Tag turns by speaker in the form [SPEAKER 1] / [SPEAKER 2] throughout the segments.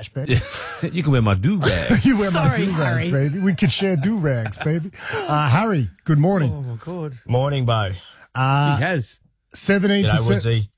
[SPEAKER 1] moustache, baby.
[SPEAKER 2] You can wear my do-rag.
[SPEAKER 1] You wear my
[SPEAKER 3] Sorry,
[SPEAKER 1] do-rags,
[SPEAKER 3] Harry.
[SPEAKER 1] baby. We could share do-rags, baby. Harry, good morning.
[SPEAKER 2] Oh, my God.
[SPEAKER 4] Morning, Bo.
[SPEAKER 2] He has.
[SPEAKER 1] 17%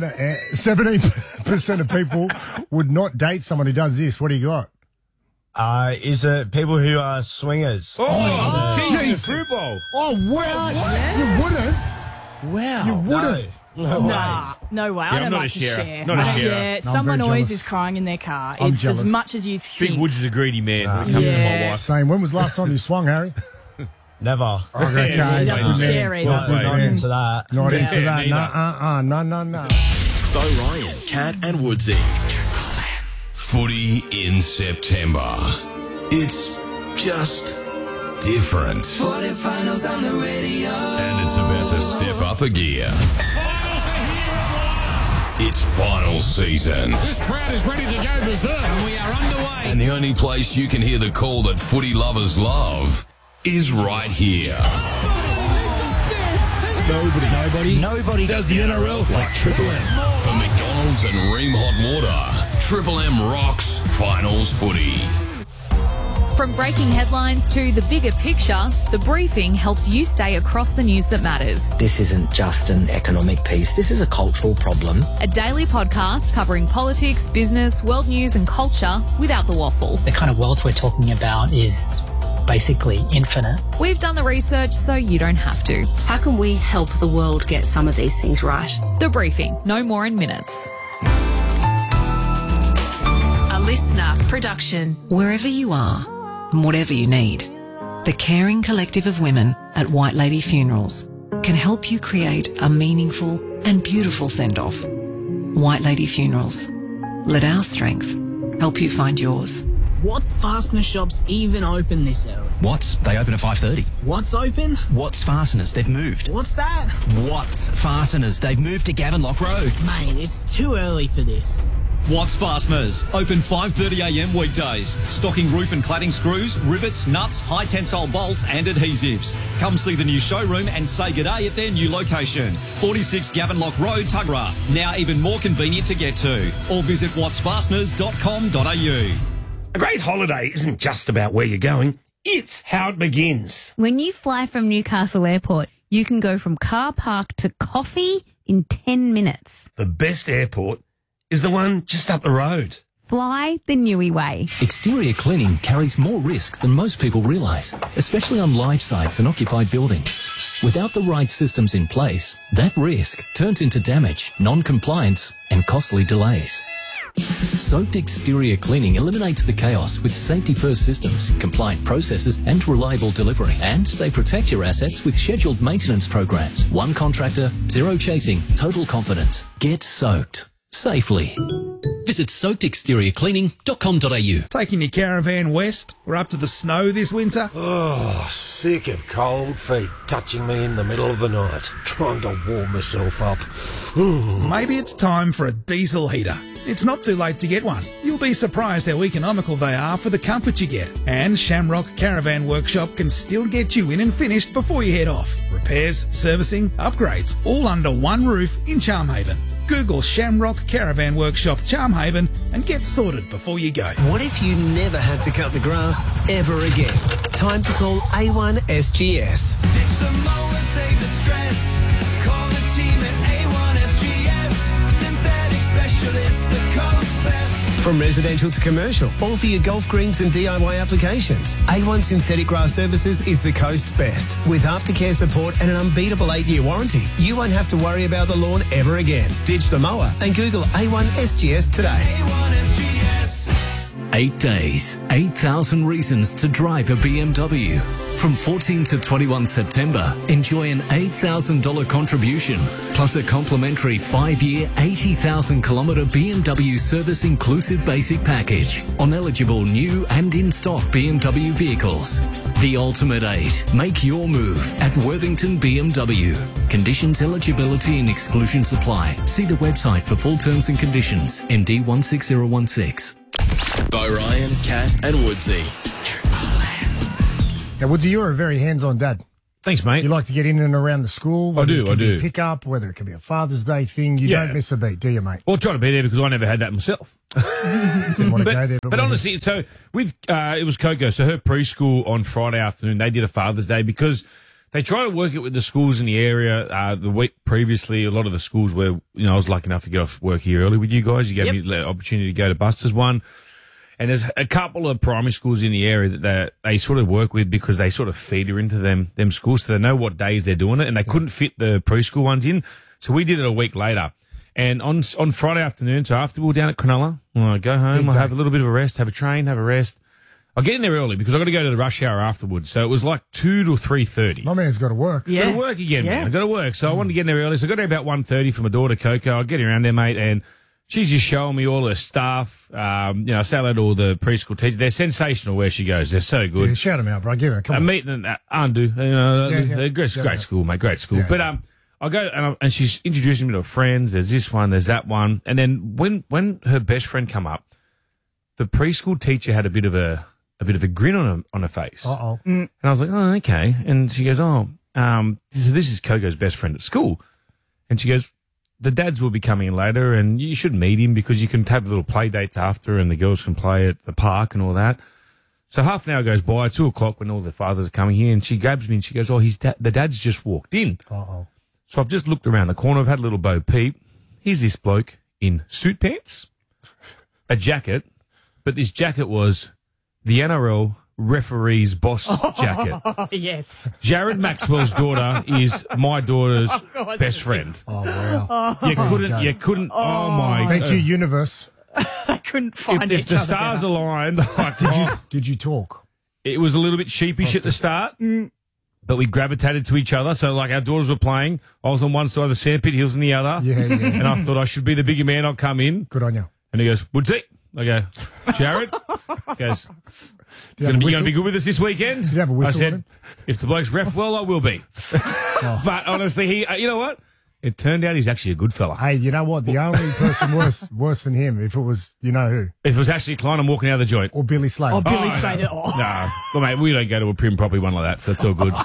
[SPEAKER 1] 17% of people would not date someone who does this. What do you got?
[SPEAKER 4] Is it people who are swingers?
[SPEAKER 2] Oh, King of the
[SPEAKER 1] Jesus.
[SPEAKER 2] Fruit Bowl.
[SPEAKER 1] Oh, wow. You wouldn't.
[SPEAKER 2] Wow.
[SPEAKER 1] You wouldn't.
[SPEAKER 4] No way.
[SPEAKER 3] No way. I
[SPEAKER 2] I'm
[SPEAKER 3] don't
[SPEAKER 2] not
[SPEAKER 3] like
[SPEAKER 2] a
[SPEAKER 3] to
[SPEAKER 2] sharer.
[SPEAKER 3] share.
[SPEAKER 2] Not a sharer.
[SPEAKER 3] Yeah,
[SPEAKER 1] No, I'm
[SPEAKER 3] someone
[SPEAKER 1] very
[SPEAKER 3] always
[SPEAKER 1] jealous.
[SPEAKER 3] is crying in their car.
[SPEAKER 1] I'm
[SPEAKER 3] It's
[SPEAKER 1] jealous.
[SPEAKER 3] as much as you think.
[SPEAKER 2] Big Woods is a greedy man when it comes to my
[SPEAKER 3] Yeah.
[SPEAKER 2] wife.
[SPEAKER 1] Same. When was the last time you swung, Harry?
[SPEAKER 4] Never.
[SPEAKER 1] Okay.
[SPEAKER 3] He doesn't share either.
[SPEAKER 1] Well, good
[SPEAKER 4] Not
[SPEAKER 1] man.
[SPEAKER 4] into that.
[SPEAKER 1] Not
[SPEAKER 3] Yeah.
[SPEAKER 1] into that.
[SPEAKER 2] Neither.
[SPEAKER 1] No.
[SPEAKER 5] Bo Ryan, Cat and Woodsy.
[SPEAKER 6] Footy in September. It's just different.
[SPEAKER 7] Footy finals on the radio.
[SPEAKER 6] And it's about to step up a gear.
[SPEAKER 8] Finals are here at last.
[SPEAKER 6] It's final season.
[SPEAKER 8] This crowd is ready to go berserk. And we are underway.
[SPEAKER 6] And the only place you can hear the call that footy lovers love is right here.
[SPEAKER 5] Nobody does the NRL like Triple M.
[SPEAKER 6] For McDonald's and Ream Hot Water, Triple M rocks finals footy.
[SPEAKER 9] From breaking headlines to the bigger picture, The Briefing helps you stay across the news that matters.
[SPEAKER 10] This isn't just an economic piece. This is a cultural problem.
[SPEAKER 9] A daily podcast covering politics, business, world news and culture without the waffle.
[SPEAKER 11] The kind of wealth we're talking about is basically infinite.
[SPEAKER 9] We've done the research so you don't have to.
[SPEAKER 12] How can we help the world get some of these things right?
[SPEAKER 9] The Briefing, no more in minutes.
[SPEAKER 13] A listener production. Wherever you are, and whatever you need, the caring collective of women at White Lady Funerals can help you create a meaningful and beautiful send-off. White Lady Funerals. Let our strength help you find yours.
[SPEAKER 14] What fastener shops even open this early?
[SPEAKER 15] Watts, they open at 5:30.
[SPEAKER 14] What's open?
[SPEAKER 15] Watts Fasteners, they've moved.
[SPEAKER 14] What's that?
[SPEAKER 15] Watts Fasteners, they've moved to Gavenlock Road.
[SPEAKER 14] Mate, it's too early for this.
[SPEAKER 15] Watts Fasteners, open 5:30am weekdays. Stocking roof and cladding screws, rivets, nuts, high tensile bolts and adhesives. Come see the new showroom and say g'day at their new location. 46 Gavenlock Road, Tuggerah. Now even more convenient to get to. Or visit wattsfasteners.com.au.
[SPEAKER 2] A great holiday isn't just about where you're going, it's how it begins.
[SPEAKER 16] When you fly from Newcastle Airport, you can go from car park to coffee in 10 minutes.
[SPEAKER 2] The best airport is the one just up the road.
[SPEAKER 16] Fly the Newey way.
[SPEAKER 17] Exterior cleaning carries more risk than most people realise, especially on live sites and occupied buildings. Without the right systems in place, that risk turns into damage, non-compliance and costly delays. Soaked exterior cleaning eliminates the chaos with safety-first systems, compliant processes and reliable delivery. And they protect your assets with scheduled maintenance programs. One contractor, zero chasing, total confidence. Get soaked safely. Visit soakedexteriorcleaning.com.au.
[SPEAKER 18] Taking your caravan west? We're up to the snow this winter?
[SPEAKER 19] Oh, sick of cold feet touching me in the middle of the night, trying to warm myself up.
[SPEAKER 18] Maybe it's time for a diesel heater. It's not too late to get one. You'll be surprised how economical they are for the comfort you get. And Shamrock Caravan Workshop can still get you in and finished before you head off. Repairs, servicing, upgrades, all under one roof in Charmhaven. Google Shamrock Caravan Workshop Charmhaven and get sorted before you go.
[SPEAKER 5] What if you never had to cut the grass ever again? Time to call A1 SGS.
[SPEAKER 7] Ditch the mower, save the stress. Call the team at A1 SGS. Synthetic specialists, the coast best.
[SPEAKER 5] From residential to commercial, all for your golf greens and DIY applications. A1 Synthetic Grass Services is the coast's best. With aftercare support and an unbeatable 8-year warranty, you won't have to worry about the lawn ever again. Ditch the mower and Google A1 SGS today.
[SPEAKER 7] A1 SGS.
[SPEAKER 17] 8 days, 8,000 reasons to drive a BMW. From 14 to 21 September, enjoy an $8,000 contribution, plus a complimentary 5-year, 80,000-kilometre BMW service-inclusive basic package on eligible new and in-stock BMW vehicles. The ultimate 8. Make your move at Worthington BMW. Conditions, eligibility and exclusion supply. See the website for full terms and conditions. MD 16016.
[SPEAKER 5] Bo Ryan, Cat and Woodsy.
[SPEAKER 1] Now, Woodsy, you're a very hands-on dad.
[SPEAKER 20] Thanks, mate.
[SPEAKER 1] You like to get in and around the school. Whether
[SPEAKER 20] do,
[SPEAKER 1] it can be
[SPEAKER 20] I do.
[SPEAKER 1] a pick-up, whether it can be a Father's Day thing. You
[SPEAKER 20] Yeah.
[SPEAKER 1] don't miss a beat, do you, mate?
[SPEAKER 20] Well, try to be there because I never had that myself.
[SPEAKER 1] Didn't want to go there,
[SPEAKER 20] But honestly, so with it was Coco. So her preschool on Friday afternoon, they did a Father's Day because they try to work it with the schools in the area. The week previously, a lot of the schools where I was lucky enough to get off work here early with you guys. You gave me the opportunity to go to Buster's one. And there's a couple of primary schools in the area that they sort of work with because they sort of feed her into them schools, so they know what days they're doing it, and they couldn't fit the preschool ones in. So we did it a week later. And on Friday afternoon, so after we were down at Cronulla, I go home, I'll have a little bit of a rest, have a train, have a rest. I'll get in there early because I've got to go to the rush hour afterwards. So it was like 2 to 3:30.
[SPEAKER 1] My man's got to work.
[SPEAKER 20] Got to work again, man. I've got to work. So I wanted to get in there early. So I got there about 1:30 for my daughter, Coco. I'll get around there, mate, and she's just showing me all her stuff. I say hello to all the preschool teachers. They're sensational where she goes. They're so good.
[SPEAKER 1] Yeah, shout them out, bro. Give her. Come on.
[SPEAKER 20] I'm meeting Andu. Great school, mate. Great school.
[SPEAKER 1] Yeah.
[SPEAKER 20] But I go and she's introducing me to her friends. There's this one. There's that one. And then when her best friend come up, the preschool teacher had a bit of a grin on her face.
[SPEAKER 1] Uh-oh.
[SPEAKER 20] And I was like, oh, okay. And she goes, so this is Coco's best friend at school. And she goes, the dads will be coming in later and you should meet him because you can have little play dates after and the girls can play at the park and all that. So half an hour goes by, 2 o'clock when all the fathers are coming here, and she grabs me and she goes, the dad's just walked in.
[SPEAKER 1] Uh-oh.
[SPEAKER 20] So I've just looked around the corner. I've had a little Bo Peep. Here's this bloke in suit pants, a jacket, but this jacket was the NRL referee's boss jacket.
[SPEAKER 3] Yes.
[SPEAKER 20] Jared Maxwell's daughter is my daughter's best friend.
[SPEAKER 1] Oh, wow.
[SPEAKER 20] You couldn't, oh my.
[SPEAKER 1] Thank you, universe.
[SPEAKER 3] They couldn't find
[SPEAKER 20] If
[SPEAKER 3] each
[SPEAKER 20] the
[SPEAKER 3] other
[SPEAKER 20] stars
[SPEAKER 3] better.
[SPEAKER 20] aligned,
[SPEAKER 1] Did you talk?
[SPEAKER 20] it was a little bit sheepish at the start, but we gravitated to each other. So, like, our daughters were playing. I was on one side of the sandpit, he was on the other.
[SPEAKER 1] Yeah.
[SPEAKER 20] And I thought I should be the bigger man. I'll come in.
[SPEAKER 1] Good on you.
[SPEAKER 20] And he goes, Woodsy. I go, Jared? He goes, you going to be good with us this weekend?
[SPEAKER 1] Did you have a whistle
[SPEAKER 20] I said,
[SPEAKER 1] on him?
[SPEAKER 20] if the bloke's ref well, I will be. But honestly, you know what? It turned out he's actually a good fella.
[SPEAKER 1] Hey, you know what? The only person worse than him, if it was, you know who?
[SPEAKER 20] If it was Ashley Klein, I'm walking out of the joint.
[SPEAKER 1] Or Billy Slater.
[SPEAKER 3] Oh, Billy Slater. Oh.
[SPEAKER 20] No. Well, mate, we don't go to a prim properly one like that, so it's all good.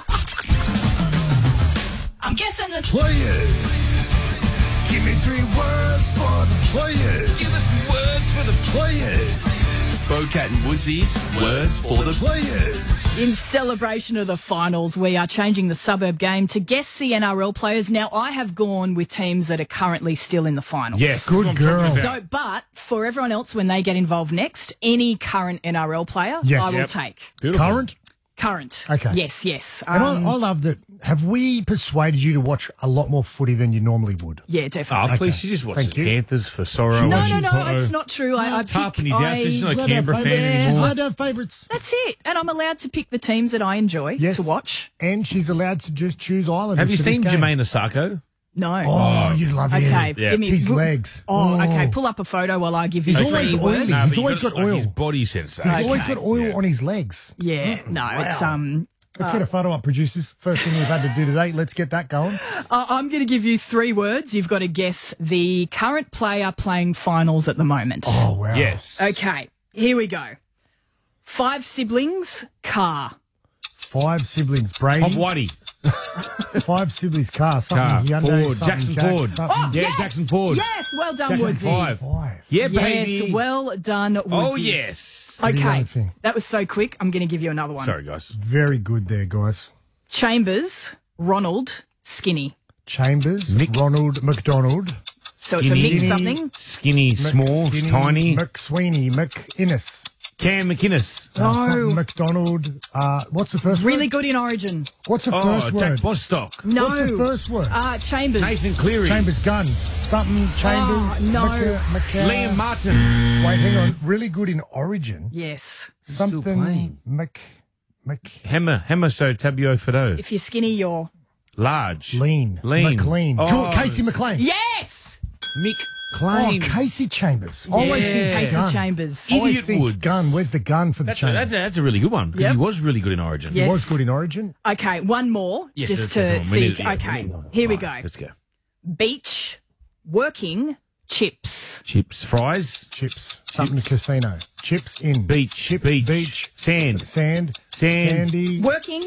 [SPEAKER 7] I'm guessing the
[SPEAKER 19] Players. Give me 3 words for the players.
[SPEAKER 7] Give us words for the
[SPEAKER 19] Players.
[SPEAKER 7] Bocat and Woodsy's words for the
[SPEAKER 19] Players.
[SPEAKER 3] In celebration of the finals, we are changing the suburb game to guess the NRL players. Now, I have gone with teams that are currently still in the finals.
[SPEAKER 20] Yes.
[SPEAKER 1] Good
[SPEAKER 20] that's what I'm
[SPEAKER 1] girl.
[SPEAKER 20] talking about.
[SPEAKER 3] So, but for everyone else, when they get involved next, any current NRL player,
[SPEAKER 1] Yes.
[SPEAKER 3] I will
[SPEAKER 20] Yep.
[SPEAKER 3] take.
[SPEAKER 20] Beautiful.
[SPEAKER 3] Current.
[SPEAKER 1] Okay.
[SPEAKER 3] Yes.
[SPEAKER 1] And I love that. Have we persuaded you to watch a lot more footy than you normally would?
[SPEAKER 3] Yeah, definitely.
[SPEAKER 20] Oh, please, you just watch
[SPEAKER 1] Thank
[SPEAKER 20] the
[SPEAKER 1] you.
[SPEAKER 20] Panthers for sorrow.
[SPEAKER 3] No,
[SPEAKER 20] watching Toto.
[SPEAKER 3] it's not true. I
[SPEAKER 20] It's up
[SPEAKER 3] pick,
[SPEAKER 20] in his house. He's not a
[SPEAKER 1] She's
[SPEAKER 20] Canberra fan anymore.
[SPEAKER 1] allowed to have favourites.
[SPEAKER 3] That's it. And I'm allowed to pick the teams that I enjoy
[SPEAKER 1] Yes.
[SPEAKER 3] to watch.
[SPEAKER 1] And she's allowed to just choose Islanders.
[SPEAKER 20] Have you
[SPEAKER 1] for this
[SPEAKER 20] seen
[SPEAKER 1] game.
[SPEAKER 20] Jermaine Asako?
[SPEAKER 3] No.
[SPEAKER 1] Oh, you'd love him.
[SPEAKER 3] Okay,
[SPEAKER 20] Yeah.
[SPEAKER 3] give me
[SPEAKER 1] His legs.
[SPEAKER 3] Oh, okay. Pull up a photo while I give you
[SPEAKER 1] He's
[SPEAKER 3] three
[SPEAKER 1] always
[SPEAKER 3] words.
[SPEAKER 1] oily.
[SPEAKER 20] No,
[SPEAKER 1] He's
[SPEAKER 20] but you
[SPEAKER 1] always got
[SPEAKER 20] like
[SPEAKER 1] oil.
[SPEAKER 20] his body sense.
[SPEAKER 1] He's always
[SPEAKER 3] Okay.
[SPEAKER 1] got oil on his legs.
[SPEAKER 3] Yeah, no, it's
[SPEAKER 1] Let's get a photo up, producers. First thing we've had to do today. Let's get that going.
[SPEAKER 3] I'm going to give you 3 words. You've got to guess the current player playing finals at the moment.
[SPEAKER 1] Oh, wow.
[SPEAKER 20] Yes.
[SPEAKER 3] Okay, here we go. 5 siblings, car.
[SPEAKER 1] 5 siblings. Brady.
[SPEAKER 20] Tom Whitey.
[SPEAKER 1] 5 siblings. Car. Something
[SPEAKER 20] Car.
[SPEAKER 1] Hyundai,
[SPEAKER 20] Ford.
[SPEAKER 1] something
[SPEAKER 20] Jackson
[SPEAKER 1] Jack,
[SPEAKER 20] Ford.
[SPEAKER 1] something-
[SPEAKER 3] Oh,
[SPEAKER 20] Yeah,
[SPEAKER 3] yes.
[SPEAKER 20] Jackson Ford.
[SPEAKER 3] Yes, well done,
[SPEAKER 20] Jackson
[SPEAKER 3] Woodsy.
[SPEAKER 20] 5.
[SPEAKER 1] 5.
[SPEAKER 20] Yeah,
[SPEAKER 3] Yes,
[SPEAKER 20] baby.
[SPEAKER 3] well done, Woodsy.
[SPEAKER 20] Oh, yes.
[SPEAKER 1] Pretty
[SPEAKER 3] Okay,
[SPEAKER 1] good thing.
[SPEAKER 3] that was so quick. I'm going to give you another one.
[SPEAKER 20] Sorry, guys.
[SPEAKER 1] Very good there, guys.
[SPEAKER 3] Chambers, Ronald, Skinny.
[SPEAKER 1] Chambers. Ronald McDonald.
[SPEAKER 3] So it's a mix
[SPEAKER 1] Skinny.
[SPEAKER 3] something.
[SPEAKER 20] Skinny, small,
[SPEAKER 1] Skinny,
[SPEAKER 20] tiny.
[SPEAKER 1] McSweeney. McInnes.
[SPEAKER 20] Cam McInnes.
[SPEAKER 3] No.
[SPEAKER 1] Something McDonald. What's the first
[SPEAKER 3] Really
[SPEAKER 1] word?
[SPEAKER 3] good in Origin.
[SPEAKER 1] What's the first
[SPEAKER 20] Jack
[SPEAKER 1] word?
[SPEAKER 20] Bostock.
[SPEAKER 3] No.
[SPEAKER 1] What's the first word?
[SPEAKER 3] Chambers.
[SPEAKER 20] Nathan Cleary.
[SPEAKER 1] Chambers gun. Something Chambers.
[SPEAKER 3] no.
[SPEAKER 20] Liam Martin.
[SPEAKER 1] Wait, hang on. Really good in Origin.
[SPEAKER 3] Yes.
[SPEAKER 1] Something
[SPEAKER 20] playing.
[SPEAKER 1] Mc
[SPEAKER 20] Hemmer so Tabio Fido.
[SPEAKER 3] If you're skinny, you're...
[SPEAKER 20] Large.
[SPEAKER 1] Lean.
[SPEAKER 20] Lean.
[SPEAKER 1] McLean.
[SPEAKER 20] Oh.
[SPEAKER 1] Casey McLean.
[SPEAKER 3] Yes!
[SPEAKER 20] Mick
[SPEAKER 1] Oh,
[SPEAKER 20] Klein.
[SPEAKER 1] Casey Chambers. Always think
[SPEAKER 20] Yeah.
[SPEAKER 3] Casey
[SPEAKER 1] gun.
[SPEAKER 3] Chambers.
[SPEAKER 1] Always
[SPEAKER 20] Idiot
[SPEAKER 1] think
[SPEAKER 20] Woods.
[SPEAKER 1] gun. Where's the gun for the
[SPEAKER 20] That's
[SPEAKER 1] Chambers?
[SPEAKER 20] a really good one because
[SPEAKER 3] Yep.
[SPEAKER 20] he was really good in Origin.
[SPEAKER 3] Yes.
[SPEAKER 1] He was good in Origin.
[SPEAKER 3] Okay, one more.
[SPEAKER 20] Yes,
[SPEAKER 3] just
[SPEAKER 20] let's go.
[SPEAKER 3] to
[SPEAKER 20] Come on,
[SPEAKER 3] see.
[SPEAKER 20] we need- yeah,
[SPEAKER 3] okay,
[SPEAKER 20] we need-
[SPEAKER 3] here we
[SPEAKER 20] Right,
[SPEAKER 3] go.
[SPEAKER 20] Let's go.
[SPEAKER 3] Beach, working, chips.
[SPEAKER 20] Chips, fries,
[SPEAKER 1] Chips. Something casino. Chips in.
[SPEAKER 20] beach,
[SPEAKER 1] Chips, beach.
[SPEAKER 20] sand,
[SPEAKER 1] Sand.
[SPEAKER 20] Sand.
[SPEAKER 1] Sandy.
[SPEAKER 3] Working,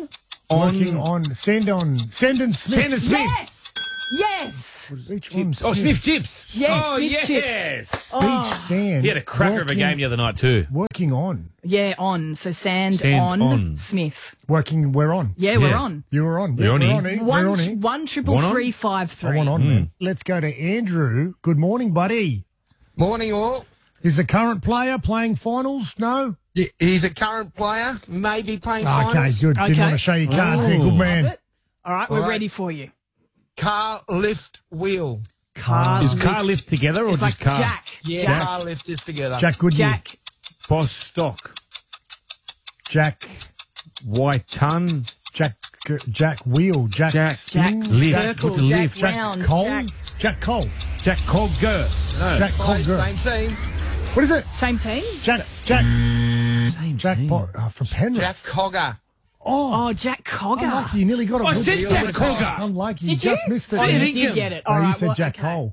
[SPEAKER 1] Working on Sandon Smith.
[SPEAKER 20] Sandon Smith.
[SPEAKER 3] Yes.
[SPEAKER 1] Each one.
[SPEAKER 20] Oh, Smith Chips.
[SPEAKER 3] Yes,
[SPEAKER 20] oh,
[SPEAKER 3] Smith
[SPEAKER 20] yes.
[SPEAKER 3] Chips.
[SPEAKER 1] Beach Sand.
[SPEAKER 20] He had a cracker of a game the other night too.
[SPEAKER 1] Working on.
[SPEAKER 3] Yeah, on. So Sand on Smith.
[SPEAKER 1] Working, we're on.
[SPEAKER 3] Yeah, we're on.
[SPEAKER 1] You were on.
[SPEAKER 20] You're on
[SPEAKER 1] we're
[SPEAKER 20] here.
[SPEAKER 1] on here.
[SPEAKER 3] One,
[SPEAKER 1] We're on here.
[SPEAKER 3] 1-333-533.
[SPEAKER 1] I want on, man. Let's go to Andrew. Good morning, buddy.
[SPEAKER 21] Morning, all.
[SPEAKER 1] Is the current player playing finals? No?
[SPEAKER 21] Yeah, he's a current player, maybe playing
[SPEAKER 1] Okay,
[SPEAKER 21] finals.
[SPEAKER 1] good. Didn't want to show your cards there. Good man.
[SPEAKER 3] All right, we're ready for you.
[SPEAKER 21] Car lift wheel.
[SPEAKER 20] Is car lift together or
[SPEAKER 3] It's
[SPEAKER 20] just
[SPEAKER 3] like
[SPEAKER 20] car?
[SPEAKER 3] Jack.
[SPEAKER 21] Yeah,
[SPEAKER 3] Jack.
[SPEAKER 21] car lift is together.
[SPEAKER 1] Jack Goodyear.
[SPEAKER 3] Jack.
[SPEAKER 20] Boss Stock.
[SPEAKER 1] Jack.
[SPEAKER 20] White Ton.
[SPEAKER 1] Jack Wheel. Jack Sting.
[SPEAKER 20] Lift.
[SPEAKER 3] Circle,
[SPEAKER 20] What's a
[SPEAKER 3] Jack
[SPEAKER 20] lift?
[SPEAKER 3] Round,
[SPEAKER 1] Cole.
[SPEAKER 3] Jack.
[SPEAKER 1] Jack Cole.
[SPEAKER 20] Jack Cogger. No.
[SPEAKER 1] Jack Cogger.
[SPEAKER 21] Same team.
[SPEAKER 1] What is it?
[SPEAKER 3] Same team?
[SPEAKER 1] Jack. Jack from Penrith.
[SPEAKER 21] Jack Cogger.
[SPEAKER 3] Oh, Jack Cogger.
[SPEAKER 1] Unlucky, you nearly got it.
[SPEAKER 20] I
[SPEAKER 1] Good
[SPEAKER 20] said
[SPEAKER 1] deal.
[SPEAKER 20] Jack Cogger.
[SPEAKER 1] Unlucky,
[SPEAKER 3] Did
[SPEAKER 1] you just
[SPEAKER 3] you?
[SPEAKER 1] missed it.
[SPEAKER 3] Oh,
[SPEAKER 20] Fair
[SPEAKER 3] you did
[SPEAKER 20] dinkum.
[SPEAKER 3] get it.
[SPEAKER 1] No,
[SPEAKER 3] All
[SPEAKER 1] you
[SPEAKER 3] right,
[SPEAKER 1] said
[SPEAKER 3] well,
[SPEAKER 1] Jack
[SPEAKER 3] okay.
[SPEAKER 1] Cole.